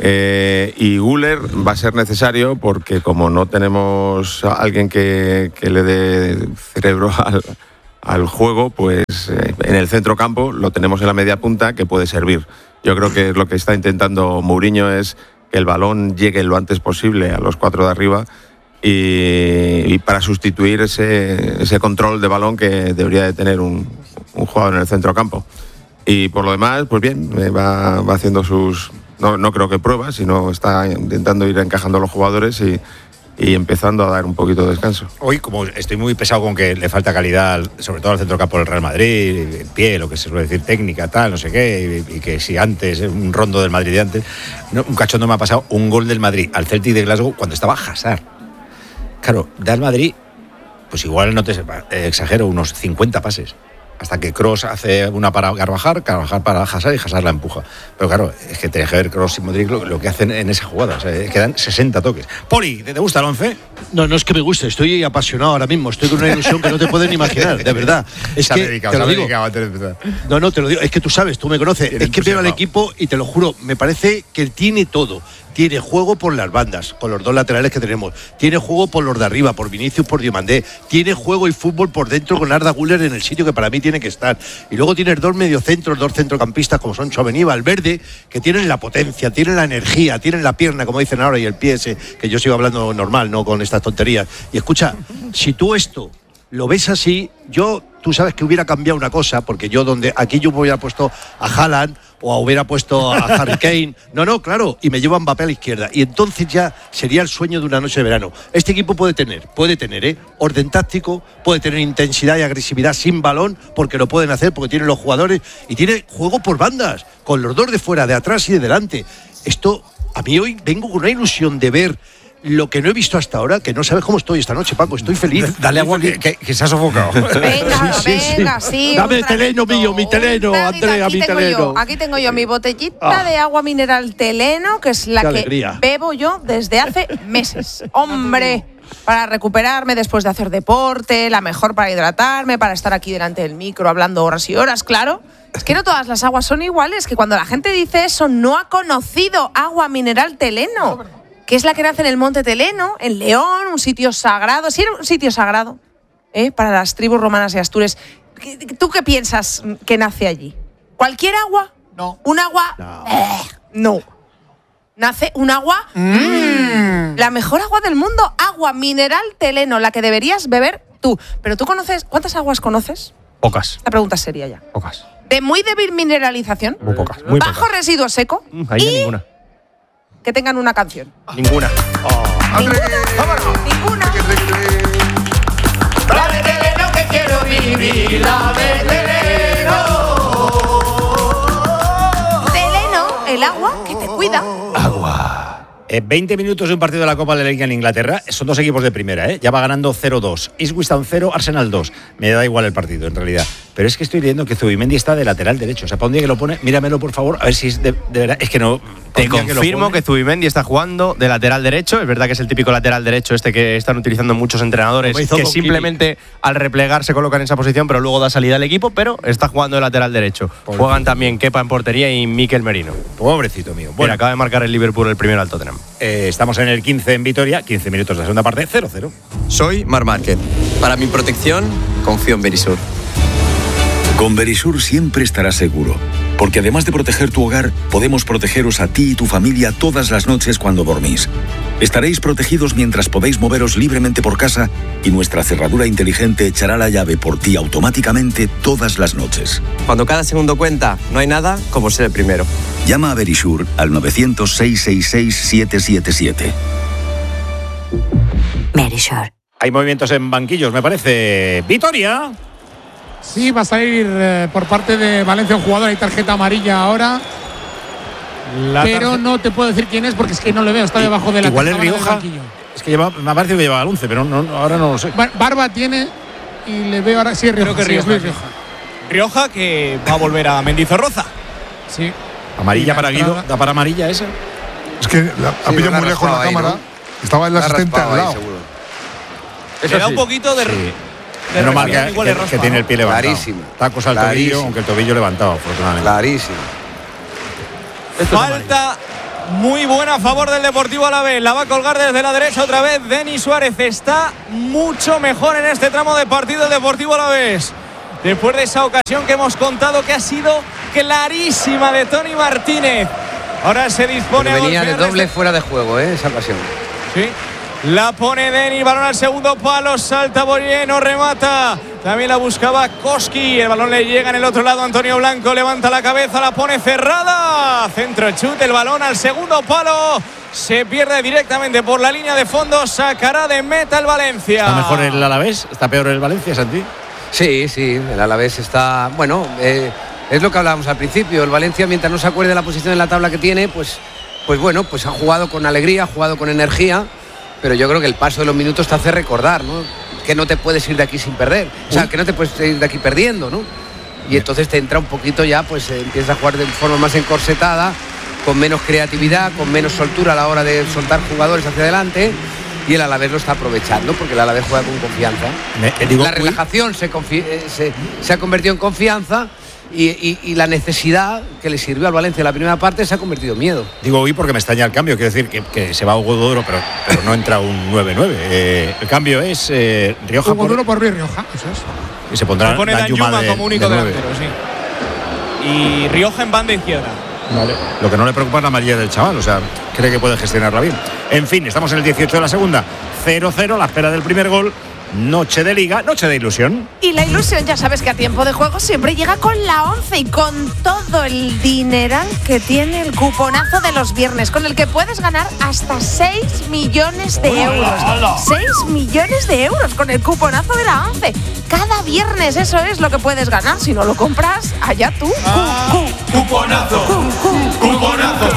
Y Güler va a ser necesario porque como no tenemos a alguien que le dé cerebro al juego, pues en el centro campo lo tenemos en la media punta, que puede servir. Yo creo que lo que está intentando Mourinho es que el balón llegue lo antes posible a los 4 de arriba y para sustituir ese control de balón que debería de tener un jugador en el centro campo. Y por lo demás, pues bien, va haciendo sus... No creo que pruebas, sino está intentando ir encajando a los jugadores y empezando a dar un poquito de descanso. Hoy, como estoy muy pesado con que le falta calidad, sobre todo al centrocampo del Real Madrid, en pie, lo que se suele decir, técnica, tal, no sé qué, y que si antes, un rondo del Madrid de antes, un cachondo me ha pasado un gol del Madrid al Celtic de Glasgow cuando estaba Hazard. Claro, da al Madrid, pues igual no te exagero, unos 50 pases. Hasta que Kroos hace una para Carvajal para Hazard y Hazard la empuja. Pero claro, es que tenés que ver Kroos y Modric lo que hacen en esa jugada. O sea, quedan 60 toques. Poli, ¿te gusta el 11? No es que me guste, estoy apasionado ahora mismo. Estoy con una ilusión que no te pueden imaginar, de verdad. Es que te lo digo. No, te lo digo. Es que tú sabes, tú me conoces. Es que veo al equipo y te lo juro, me parece que tiene todo. Tiene juego por las bandas, con los 2 laterales que tenemos. Tiene juego por los de arriba, por Vinicius, por Diomandé. Tiene juego y fútbol por dentro con Arda Güler en el sitio que para mí tiene que estar. Y luego tienes 2 mediocentros, 2 centrocampistas como son Tchouaméni y Valverde, que tienen la potencia, tienen la energía, tienen la pierna, como dicen ahora, y el pie ese, que yo sigo hablando normal, no con estas tonterías. Y escucha, si tú esto lo ves así, tú sabes que hubiera cambiado una cosa, porque aquí yo hubiera puesto a Haaland o hubiera puesto a Harry Kane. No, claro, y me llevo a Mbappé a la izquierda. Y entonces ya sería el sueño de una noche de verano. Este equipo puede tener orden táctico, puede tener intensidad y agresividad sin balón, porque lo pueden hacer, porque tienen los jugadores, y tiene juego por bandas, con los 2 de fuera, de atrás y de delante. Esto, a mí hoy vengo con una ilusión de ver lo que no he visto hasta ahora, que no sabes cómo estoy esta noche, Paco. Estoy feliz. Dale agua que se ha sofocado. Venga, sí. Dame Teleno mío, mi Teleno, Andrea, mi Teleno. Aquí tengo yo mi botellita de agua mineral Teleno, que es la que alegría bebo yo desde hace meses. Hombre, para recuperarme después de hacer deporte, la mejor para hidratarme, para estar aquí delante del micro hablando horas y horas, claro. Es que no todas las aguas son iguales, que cuando la gente dice eso no ha conocido agua mineral Teleno, que es la que nace en el Monte Teleno, en León, un sitio sagrado. Sí, era un sitio sagrado para las tribus romanas y astures. ¿Tú qué piensas que nace allí? ¿Cualquier agua? No. ¿Un agua? No. Nace un agua, la mejor agua del mundo, agua mineral Teleno, la que deberías beber tú. Pero tú conoces, ¿cuántas aguas conoces? Pocas. La pregunta sería ya. Pocas. De muy débil mineralización. Muy pocas. Muy bajo pocas. Residuo seco. Ahí no ninguna. Que tengan una canción. Ninguna. Ninguna. Dame Teleno que quiero vivir, dame Teleno. Teleno, el agua que te cuida. 20 minutos de un partido de la Copa de la Liga en Inglaterra. Son 2 equipos de primera, Ya va ganando 0-2. Ipswich Town 0, Arsenal 2. Me da igual el partido, en realidad. Pero es que estoy leyendo que Zubimendi está de lateral derecho. O sea, para un día que lo pone, míramelo, por favor, a ver si es de verdad. Es que no... Te confirmo que Zubimendi está jugando de lateral derecho. Es verdad que es el típico lateral derecho que están utilizando muchos entrenadores, que simplemente al replegar se colocan en esa posición, pero luego da salida al equipo, pero está jugando de lateral derecho. Pobrecito. Juegan también Kepa en portería y Mikel Merino. Pobrecito mío. Bueno, acaba de marcar el Liverpool el primero al Tottenham. Estamos en el 15 en Vitoria, 15 minutos de la segunda parte, 0-0. Soy Marc Márquez. Para mi protección, confío en Verisur. Con Verisur siempre estarás seguro, porque además de proteger tu hogar, podemos protegeros a ti y tu familia todas las noches cuando dormís. Estaréis protegidos mientras podéis moveros libremente por casa y nuestra cerradura inteligente echará la llave por ti automáticamente todas las noches. Cuando cada segundo cuenta, no hay nada como ser el primero. Llama a Verisur al 900-666-777. Verisur. Hay movimientos en banquillos, me parece. ¡Vitoria! Sí, va a salir por parte de Valencia un jugador. Hay tarjeta amarilla ahora. pero no te puedo decir quién es porque es que no le veo, está debajo de la igual es Rioja. Es que me ha parecido que llevaba el 11, pero ahora no lo sé. Barba tiene y le veo ahora. Sí, Rioja. Creo que Rioja. Rioja que va a volver a Mendizorroza. Sí. Amarilla para Guido. ¿Da para amarilla esa? Es que ha pillado muy lejos la cámara. ¿No? Estaba el asistente al lado. Le da un poquito de. Sí. Menos mal que tiene el pie levantado. Clarísimo. Tacos al tobillo, aunque el tobillo levantado, afortunadamente. Clarísimo. Falta muy buena a favor del Deportivo Alavés. La va a colgar desde la derecha otra vez Denis Suárez. Está mucho mejor en este tramo de partido el Deportivo Alavés. Después de esa ocasión que hemos contado que ha sido clarísima de Tony Martínez. Ahora se dispone a venía de doble fuera de juego, esa ocasión. Sí. La pone Denis, balón al segundo palo, salta Boyeno, remata. También la buscaba Koski. El balón le llega en el otro lado. Antonio Blanco levanta la cabeza, la pone cerrada. Centro chute, el balón al segundo palo. Se pierde directamente por la línea de fondo. Sacará de meta el Valencia. ¿Está mejor el Alavés? ¿Está peor el Valencia, Santi? Sí, el Alavés está. Bueno, es lo que hablábamos al principio. El Valencia, mientras no se acuerde de la posición en la tabla que tiene, pues ha jugado con alegría, ha jugado con energía. Pero yo creo que el paso de los minutos te hace recordar, ¿no? Que no te puedes ir de aquí sin perder. O sea, que no te puedes ir de aquí perdiendo, ¿no? Y entonces te entra un poquito ya, pues empiezas a jugar de forma más encorsetada, con menos creatividad, con menos soltura a la hora de soltar jugadores hacia adelante. Y el Alavés lo está aprovechando porque el Alavés juega con confianza. La relajación se ha convertido en confianza. Y la necesidad que le sirvió al Valencia en la primera parte se ha convertido en miedo. Digo hoy porque me extraña el cambio. Quiero decir que se va Hugo Duro, pero no entra un 9-9. El cambio es Rioja Hugo Duro por Rioja, eso es. Y se pondrá Danjuma como único delantero, sí. Y Rioja en banda izquierda. Vale. Lo que no le preocupa es la amarilla del chaval, o sea, cree que puede gestionarla bien. En fin, estamos en el 18 de la segunda. 0-0, la espera del primer gol. Noche de liga, noche de ilusión. Y la ilusión, ya sabes que a tiempo de juego siempre llega con la 11 y con todo el dineral que tiene el cuponazo de los viernes, con el que puedes ganar hasta 6 millones de euros. 6 millones de euros con el cuponazo de la 11. Cada viernes eso es lo que puedes ganar. Si no lo compras, allá tú. Cuponazo. Cuponazo.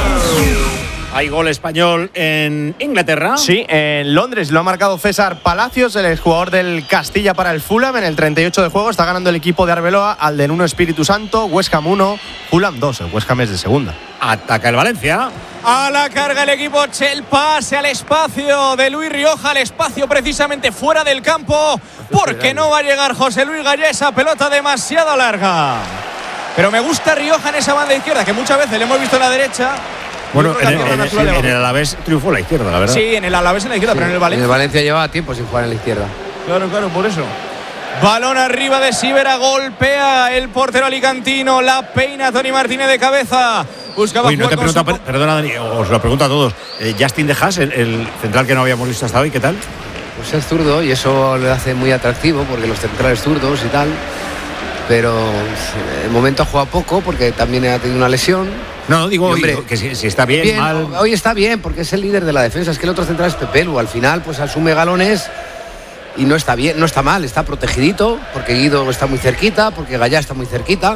Hay gol español en Inglaterra. Sí, en Londres lo ha marcado César Palacios, el exjugador del Castilla para el Fulham. En el 38 de juego está ganando el equipo de Arbeloa al de Nuno Espíritu Santo. West Ham 1, Fulham 2. El West Ham es de segunda. Ataca el Valencia. A la carga el equipo, el pase al espacio de Luis Rioja, al espacio precisamente fuera del campo, porque no va a llegar José Luis Gallá, esa pelota demasiado larga. Pero me gusta Rioja en esa banda izquierda, que muchas veces le hemos visto en la derecha. Bueno, en el Alavés triunfó la izquierda, la verdad. Sí, en el Alavés en la izquierda, sí, pero en el Valencia. En el Valencia llevaba tiempo sin jugar en la izquierda. Claro, por eso. Balón arriba de Sivera, golpea el portero alicantino, la peina Tony Martínez de cabeza. Buscaba Uy, no te pregunta, perdona Dani, os lo pregunto a todos. Justin de Haas, el central que no habíamos visto hasta hoy, ¿qué tal? Pues es zurdo y eso le hace muy atractivo porque los centrales zurdos y tal. Pero el momento ha jugado poco porque también ha tenido una lesión. No, digo, hombre, que si está bien, mal. Hoy está bien porque es el líder de la defensa. Es que el otro central es Pepelu. Al final, pues asume galones y no está bien, no está mal, está protegidito porque Guido está muy cerquita, porque Gallá está muy cerquita.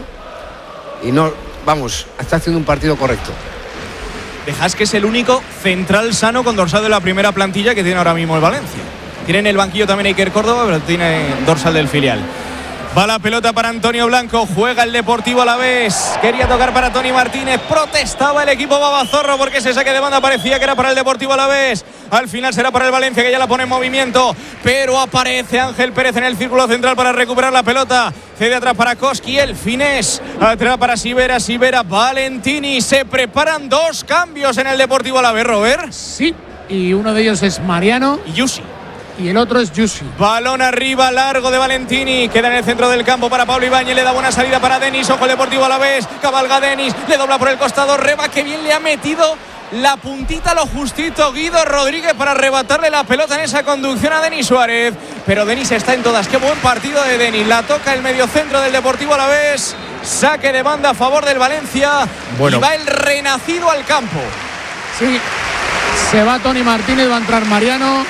Y no, vamos, está haciendo un partido correcto. Dejas que es el único central sano con dorsal de la primera plantilla que tiene ahora mismo el Valencia. Tiene en el banquillo también Iker Córdoba, pero tiene dorsal del filial. Va la pelota para Antonio Blanco, juega el Deportivo Alavés. Quería tocar para Tony Martínez, protestaba el equipo babazorro porque ese saque de banda parecía que era para el Deportivo Alavés. Al final será para el Valencia, que ya la pone en movimiento, pero aparece Ángel Pérez en el círculo central para recuperar la pelota. Cede atrás para Koski, el finés. Atrás para Sivera, Valentini. Se preparan dos cambios en el Deportivo Alavés, Robert. Sí, y uno de ellos es Mariano y Yusi. Y el otro es Yusi. Balón arriba, largo de Valentini. Queda en el centro del campo para Pablo Ibáñez. Le da buena salida para Denis. Ojo el Deportivo Alavés. Cabalga Denis. Le dobla por el costado. Reba, que bien le ha metido la puntita lo justito Guido Rodríguez para arrebatarle la pelota en esa conducción a Denis Suárez. Pero Denis está en todas. Qué buen partido de Denis. La toca el mediocentro del Deportivo Alavés. Saque de banda a favor del Valencia. Bueno. Y va el renacido al campo. Sí. Se va Tony Martínez. Va a entrar Mariano.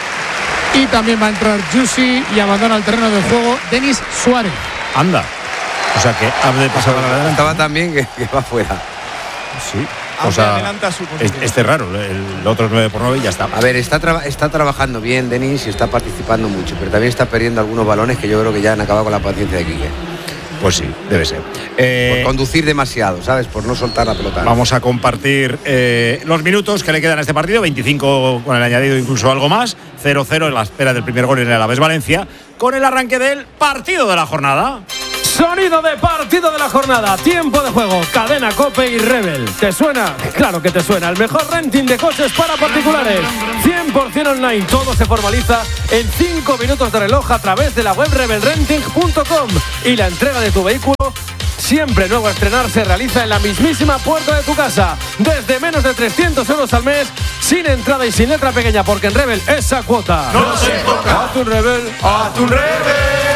Y también va a entrar Yusi y abandona el terreno de juego Denis Suárez. Anda. O sea que ha de pasar a la verdad. Estaba tan bien que va fuera. Sí. cosa. Adelanta su posición. Este es raro, el otro es 9 por 9 y ya está. A ver, está trabajando bien Denis y está participando mucho, pero también está perdiendo algunos balones que yo creo que ya han acabado con la paciencia de Quique. Pues sí, debe ser. Por conducir demasiado, ¿sabes? Por no soltar la pelota. Vamos a compartir los minutos que le quedan a este partido, 25 con el añadido, incluso algo más, 0-0 en la espera del primer gol en el Alavés Valencia, con el arranque del partido de la jornada. Sonido de partido de la jornada, tiempo de juego, Cadena Cope y Rebel. ¿Te suena? Claro que te suena. El mejor renting de coches para particulares. 100% online, todo se formaliza en 5 minutos de reloj a través de la web rebelrenting.com. Y la entrega de tu vehículo, siempre nuevo a estrenar, se realiza en la mismísima puerta de tu casa. Desde menos de 300 euros al mes, sin entrada y sin letra pequeña, porque en Rebel esa cuota no se toca. A tu Rebel, a tu Rebel.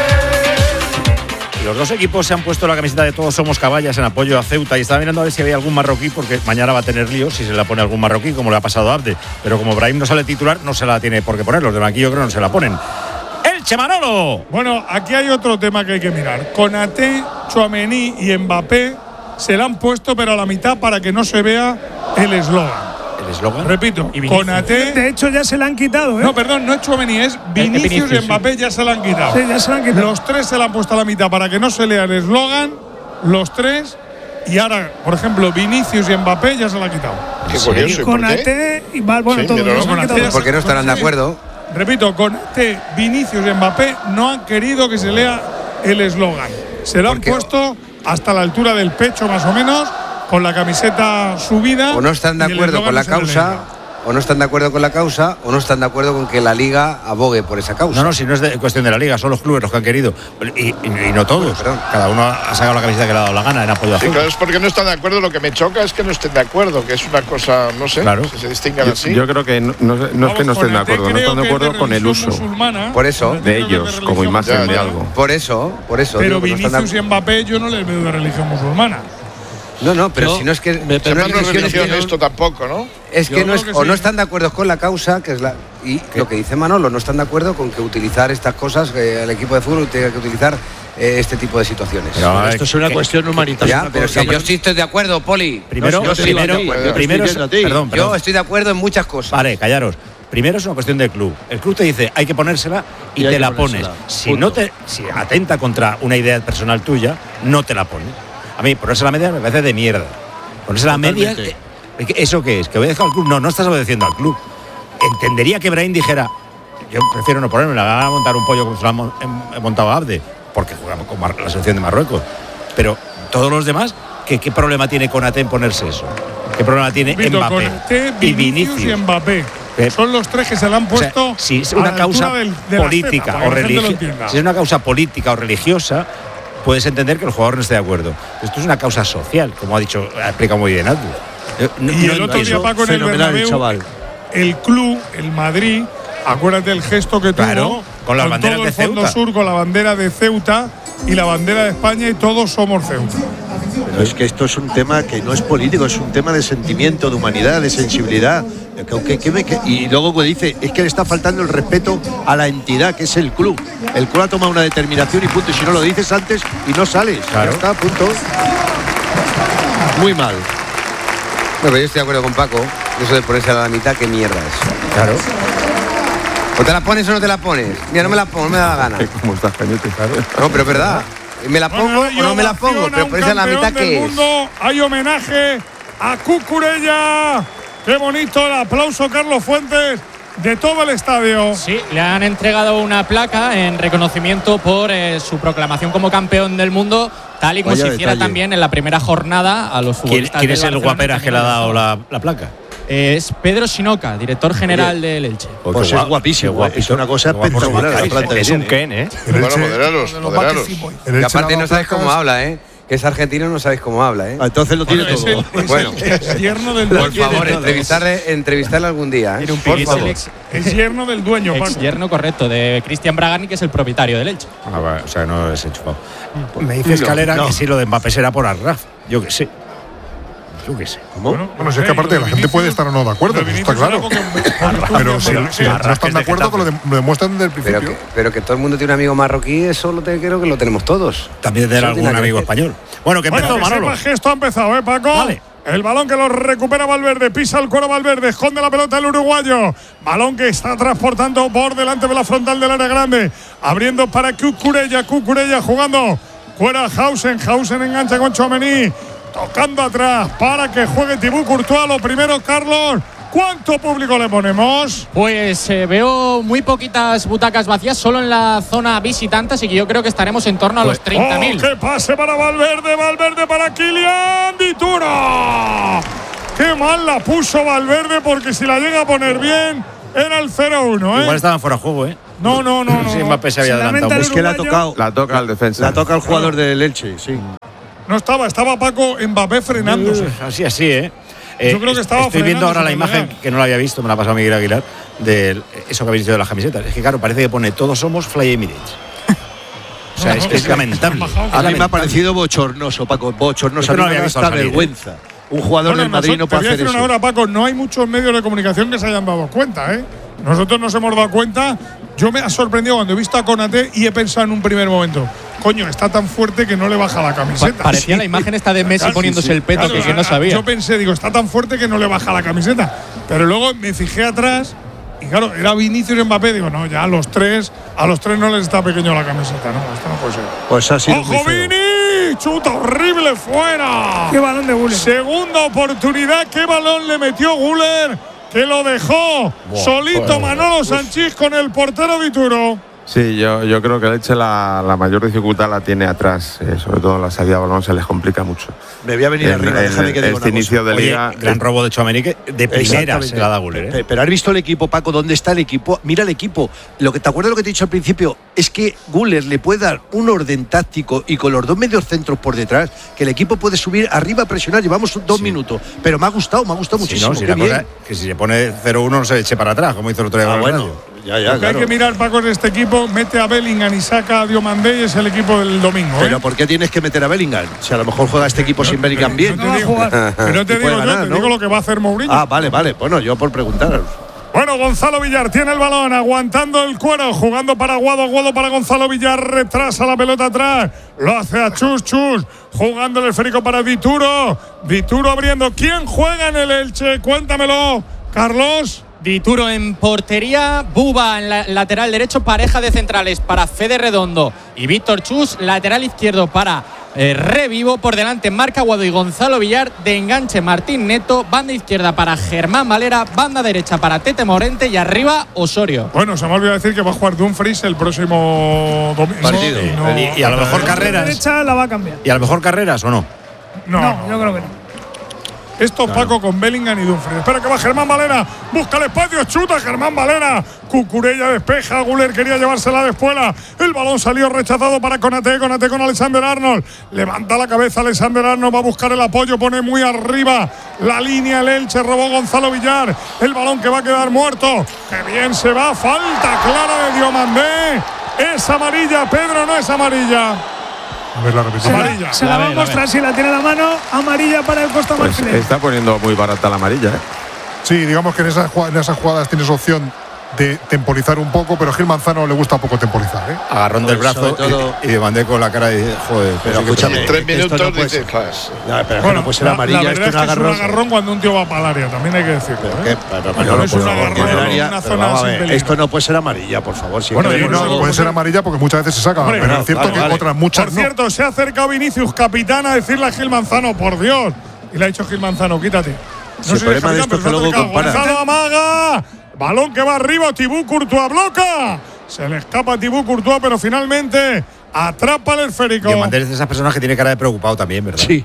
Los dos equipos se han puesto la camiseta de Todos Somos Caballas en apoyo a Ceuta y estaba mirando a ver si había algún marroquí, porque mañana va a tener líos si se la pone algún marroquí, como le ha pasado a Abde. Pero como Brahim no sale titular, no se la tiene por qué poner. Los de banquillo creo que no se la ponen. ¡Elche, Manolo! Bueno, aquí hay otro tema que hay que mirar. Konaté, Tchouaméni y Mbappé se la han puesto, pero a la mitad para que no se vea el eslogan. ¿El eslogan? Repito, Konaté. De hecho, ya se la han quitado, ¿eh? No, perdón, no es Tchouaméni, es Vinicius y Mbappé, ya se la han quitado. Sí, ya se la han quitado. Los tres se la han puesto a la mitad para que no se lea el eslogan, los tres. Y ahora, por ejemplo, Vinicius y Mbappé ya se la han quitado. Qué curioso. Konaté y bueno, Sí, todos. pero ¿Por qué no estarán de acuerdo? Repito, Konaté, Vinicius y Mbappé no han querido que se lea el eslogan. Se lo han puesto hasta la altura del pecho, más o menos, con la camiseta subida. O no están de acuerdo con la causa, o no están de acuerdo con la causa, o no están de acuerdo con que la Liga abogue por esa causa. No, si no es cuestión de la Liga, son los clubes los que han querido. Y no todos. Bueno, cada uno ha sacado la camiseta que le ha dado la gana en apoyo a Sí, claro, es porque no están de acuerdo. Lo que me choca es que no estén de acuerdo, que es una cosa, no sé, claro. Si se distingan así. Yo creo que no es que no estén de acuerdo, no están de acuerdo con el uso por eso de ellos como imagen de algo. Por eso. Pero Vinicius y Mbappé yo no les veo de religión musulmana. No, pero si no es que no es religión esto tampoco, ¿no? Es que no es, o no están de acuerdo con la causa, que es lo que dice Manolo, no están de acuerdo con que utilizar estas cosas, que el equipo de fútbol tenga que utilizar este tipo de situaciones. Pero esto es una cuestión humanitaria. Ya, pero si yo sí estoy de acuerdo, Poli. Primero, yo estoy de acuerdo en muchas cosas. Vale, callaros. Primero es una cuestión del club. El club te dice hay que ponérsela y te la pones. Si atenta contra una idea personal tuya, no te la pones. A mí ponerse la media me parece de mierda. Ponerse la media, ¿eso qué es? ¿Que obedezco al club? No estás obedeciendo al club. Entendería que Brahim dijera, yo prefiero no ponerme, la van a montar un pollo como se lo ha montado Abde, porque juega con la selección de Marruecos. Pero todos los demás, ¿qué problema tiene Konaté en ponerse eso? ¿Qué problema tiene Mbappé? Konaté, Vinicius y Mbappé. Son los tres que se la han puesto. O sea, si es una causa política o religiosa, si es una causa política o religiosa, puedes entender que el jugador no esté de acuerdo. Esto es una causa social, como ha explicado muy bien Abdu. Y el otro día, Paco, en el Bernabéu, el club, el Madrid, acuérdate el gesto que tuvo con las banderas todo de el Fondo Ceuta. Sur, con la bandera de Ceuta y la bandera de España, y todos somos Ceuta. Pero es que esto es un tema que no es político, es un tema de sentimiento, de humanidad, de sensibilidad. Y luego pues dice, es que le está faltando el respeto a la entidad que es el club. El club ha tomado una determinación y punto. Y si no lo dices antes y no sales, ya está, punto. Muy mal. Bueno, yo estoy de acuerdo con Paco. Eso de ponerse a la mitad, qué mierda es. Claro. O te la pones o no te la pones. Mira, no me la pongo, no me da la gana. ¿Cómo estás, Cañete? No, pero es verdad. ¿Me la pongo o no me la pongo? Pero ponerse a la mitad, ¿qué es? Hay homenaje a Cucurella. Qué bonito el aplauso, Carlos Fuentes, de todo el estadio. Sí, le han entregado una placa en reconocimiento por su proclamación como campeón del mundo, tal y como se hiciera también en la primera jornada a los futbolistas. ¿Quién es el guaperas que le ha dado la placa? Es Pedro Sinoca, director general del Elche. Pues es guapísimo, es una cosa espectacular. Es un Ken, ¿eh? Bueno, moderaros. Y aparte no sabes cómo habla, ¿eh? Que es argentino, no sabéis cómo habla, ¿eh? Entonces lo tiene todo. Bueno, es yerno del por dueño. favor, entrevistarle algún día, ¿eh? Por favor. Es yerno del dueño, Paco. Ex yerno, correcto, de Cristian Bragani, que es el propietario del Elche. Bueno, o sea, no es enchufado. Me dice Escalera que sí, lo de Mbappé será por Arraf. Yo qué sé. ¿Cómo? Bueno, si es que aparte la gente puede estar o no de acuerdo, está claro. Pero si no están de acuerdo, que lo demuestran desde el principio. Pero que todo el mundo tiene un amigo marroquí, eso creo que lo tenemos todos. También tener algún amigo español. Bueno, que empezó, Manolo. El gesto ha empezado, Paco. Vale. El balón que lo recupera Valverde, pisa el cuero Valverde, esconde la pelota el uruguayo. Balón que está transportando por delante de la frontal del área grande. Abriendo para Cucurella jugando. Fuera Hausen engancha con Tchouaméni. Tocando atrás para que juegue Thibaut Courtois. Lo primero, Carlos. ¿Cuánto público le ponemos? Pues veo muy poquitas butacas vacías, solo en la zona visitante, así que yo creo que estaremos en torno a los 30.000. ¡Qué pase para Valverde para Kylian Dituro! ¡Qué mal la puso Valverde! Porque si la llega a poner bien, era el 0-1, ¿eh? Igual estaban fuera de juego, ¿eh? No. Sí, Mbappé se había adelantado. Es que la ha tocado. La toca el defensa. La toca el jugador del Elche, sí. No estaba Paco Mbappé frenándose. Así, ¿eh? Yo creo que estaba estoy viendo ahora la imagen que no la había visto, me la ha pasado Miguel Aguilar, de eso que habéis dicho de las camisetas. Es que claro, parece que pone todos somos Fly Emirates. O sea, es lamentable. A mí me ha parecido bochornoso, Paco. Bochornoso. A mí me da hasta vergüenza. Un jugador del Madrid no puede hacer eso. Ahora, Paco, no hay muchos medios de comunicación que se hayan dado cuenta, ¿eh? Nosotros nos hemos dado cuenta. Yo me ha sorprendido cuando he visto a Konaté y he pensado en un primer momento, coño, está tan fuerte que no le baja la camiseta. Parecía la imagen esta de Messi poniéndose el peto, que no sabía. Yo pensé, digo, está tan fuerte que no le baja la camiseta. Pero luego me fijé atrás y claro, era Vinicius y Mbappé. Digo, no, ya a los tres no les está pequeño la camiseta. No, esto no puede ser. Pues así. ¡Ojo, Vini! ¡Chuta horrible fuera! ¡Qué balón de Güler! Segunda oportunidad, ¿qué balón le metió Güler? Que lo dejó solito Manolo Sanchís con el portero Dituro. Sí, yo creo que el Elche la mayor dificultad la tiene atrás, sobre todo en la salida de balón se les complica mucho. Me voy a venir arriba, déjame que diga este inicio de liga. Gran robo de Tchouaméni que de primera se la da Güler, ¿eh? Pero has visto el equipo, Paco, ¿dónde está el equipo? Mira el equipo. ¿Te acuerdas lo que te he dicho al principio? Es que Güler le puede dar un orden táctico y con los dos medios centros por detrás, que el equipo puede subir arriba a presionar. Llevamos 2 minutos. Pero me ha gustado muchísimo. Si la cosa que si se pone 0-1 no se eche para atrás, como hizo el otro día. Bueno. Lo que hay que mirar, Paco, de este equipo, mete a Bellingham y saca a Diomandé y es el equipo del domingo. Pero ¿por qué tienes que meter a Bellingham? Si a lo mejor juega este equipo sin Bellingham bien. No te digo lo que va a hacer Mourinho. Vale. Bueno, yo por preguntar. Bueno, Gonzalo Villar tiene el balón, aguantando el cuero, jugando para Aguado para Gonzalo Villar, retrasa la pelota atrás, lo hace a Chus, jugando el esférico para Dituro abriendo. ¿Quién juega en el Elche? Cuéntamelo, Carlos. Dituro en portería, Buba en la lateral derecho, pareja de centrales para Fede Redondo y Víctor Chus, lateral izquierdo para Revivo, por delante Marc Aguado y Gonzalo Villar, de enganche Martín Neto, banda izquierda para Germán Valera, banda derecha para Tete Morente y arriba Osorio. Bueno, se me olvidó decir que va a jugar Dumfries el próximo partido. Y a lo mejor Carreras. La derecha la va a cambiar. ¿Y a lo mejor Carreras o no? No, yo creo que no. Esto Paco con Bellingham y Dumfries. Espera que va Germán Valera. Busca el espacio, chuta Germán Valera. Cucurella despeja. Güler quería llevársela de espuela. El balón salió rechazado para Konaté con Alexander Arnold. Levanta la cabeza Alexander Arnold. Va a buscar el apoyo. Pone muy arriba la línea el Elche. Robó Gonzalo Villar. El balón que va a quedar muerto. Que bien se va. Falta clara de Diomandé. Es amarilla, Pedro, no es amarilla. A ver la repetición. Amarilla. Se la va a mostrar si la tiene en la mano. Amarilla para el Costa Marfilés. Está poniendo muy barata la amarilla, ¿eh? Sí, digamos que en esas jugadas tienes opción de temporizar un poco, pero a Gil Manzano le gusta poco temporizar, ¿eh? Agarrón del brazo y de mandé con la cara y joder. Pero escúchame, 3 minutos no puede ser. Pero no puede ser amarilla. La verdad es un agarrón cuando un tío va para el área, también hay que decirlo. No es un agarrón en una zona sin peligro. Esto no puede ser amarilla, por favor. Bueno, no puede ser amarilla porque muchas veces se saca, pero es cierto que otras muchas no. Por cierto, se ha acercado Vinicius, capitán, a decirle a Gil Manzano, por Dios. Y le ha dicho Gil Manzano, quítate. No el problema de esto es que luego compara. Gonzalo amaga. Balón que va arriba, Thibaut Courtois bloca. Se le escapa a Thibaut Courtois, pero finalmente atrapa el esférico. Diomandé es de esas personas que tiene cara de preocupado también, ¿verdad? Sí.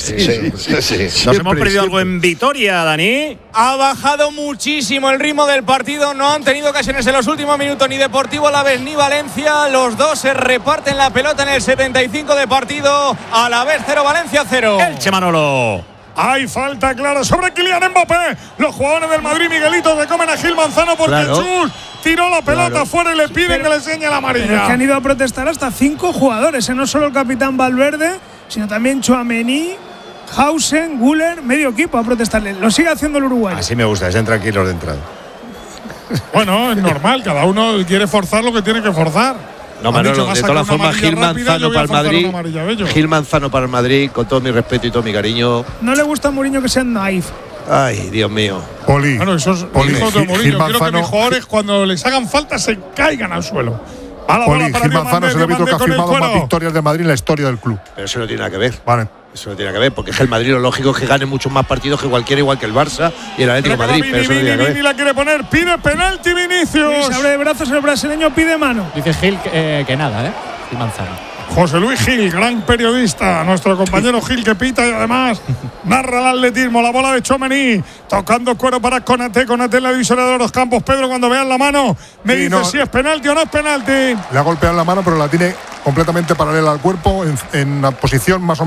¿Nos hemos perdido algo en Vitoria, Dani? Ha bajado muchísimo el ritmo del partido. No han tenido ocasiones en los últimos minutos ni Deportivo Alavés ni Valencia. Los dos se reparten la pelota en el 75 de partido. Alavés 0, Valencia 0. Elche, Manolo. Hay falta clara sobre Kylian Mbappé. Los jugadores del Madrid, Miguelito, se comen a Gil Manzano porque Chus tiró la pelota fuera y le piden que le enseñe la amarilla. Es que han ido a protestar hasta 5 jugadores, no solo el capitán Valverde, sino también Tchouaméni, Hausen, Güler, medio equipo a protestarle. Lo sigue haciendo el Uruguay. Así me gusta, estén tranquilos de entrada. Bueno, es normal, cada uno quiere forzar lo que tiene que forzar. No, Manolo, de todas formas, Gil Manzano para el Madrid. Gil Manzano para el Madrid, con todo mi respeto y todo mi cariño. No le gusta a Mourinho que sean naif. Ay, Dios mío. Poli. Bueno, esos hijos de Mourinho. Quiero que mis jugadores, cuando les hagan falta, se caigan al suelo. Gil Manzano es el árbitro que ha firmado más victorias de Madrid en la historia del club. Pero eso no tiene nada que ver. Vale. Eso no tiene que ver, porque es que el Madrid lo lógico es que gane muchos más partidos que cualquiera, igual que el Barça y el Atlético de Madrid. Pero eso no tiene que ver. la quiere poner, pide penalti Vinicius. Se abre de brazos, el brasileño pide mano. Dice Gil que nada, Gil Manzano. José Luis Gil, gran periodista, nuestro compañero Gil que pita y además narra el atletismo, la bola de Tchouaméni, tocando cuero para Konaté en la divisoria de los campos. Pedro, cuando vean la mano, me dice si es penalti o no es penalti. Le ha golpeado la mano, pero la tiene completamente paralela al cuerpo, en una posición más o menos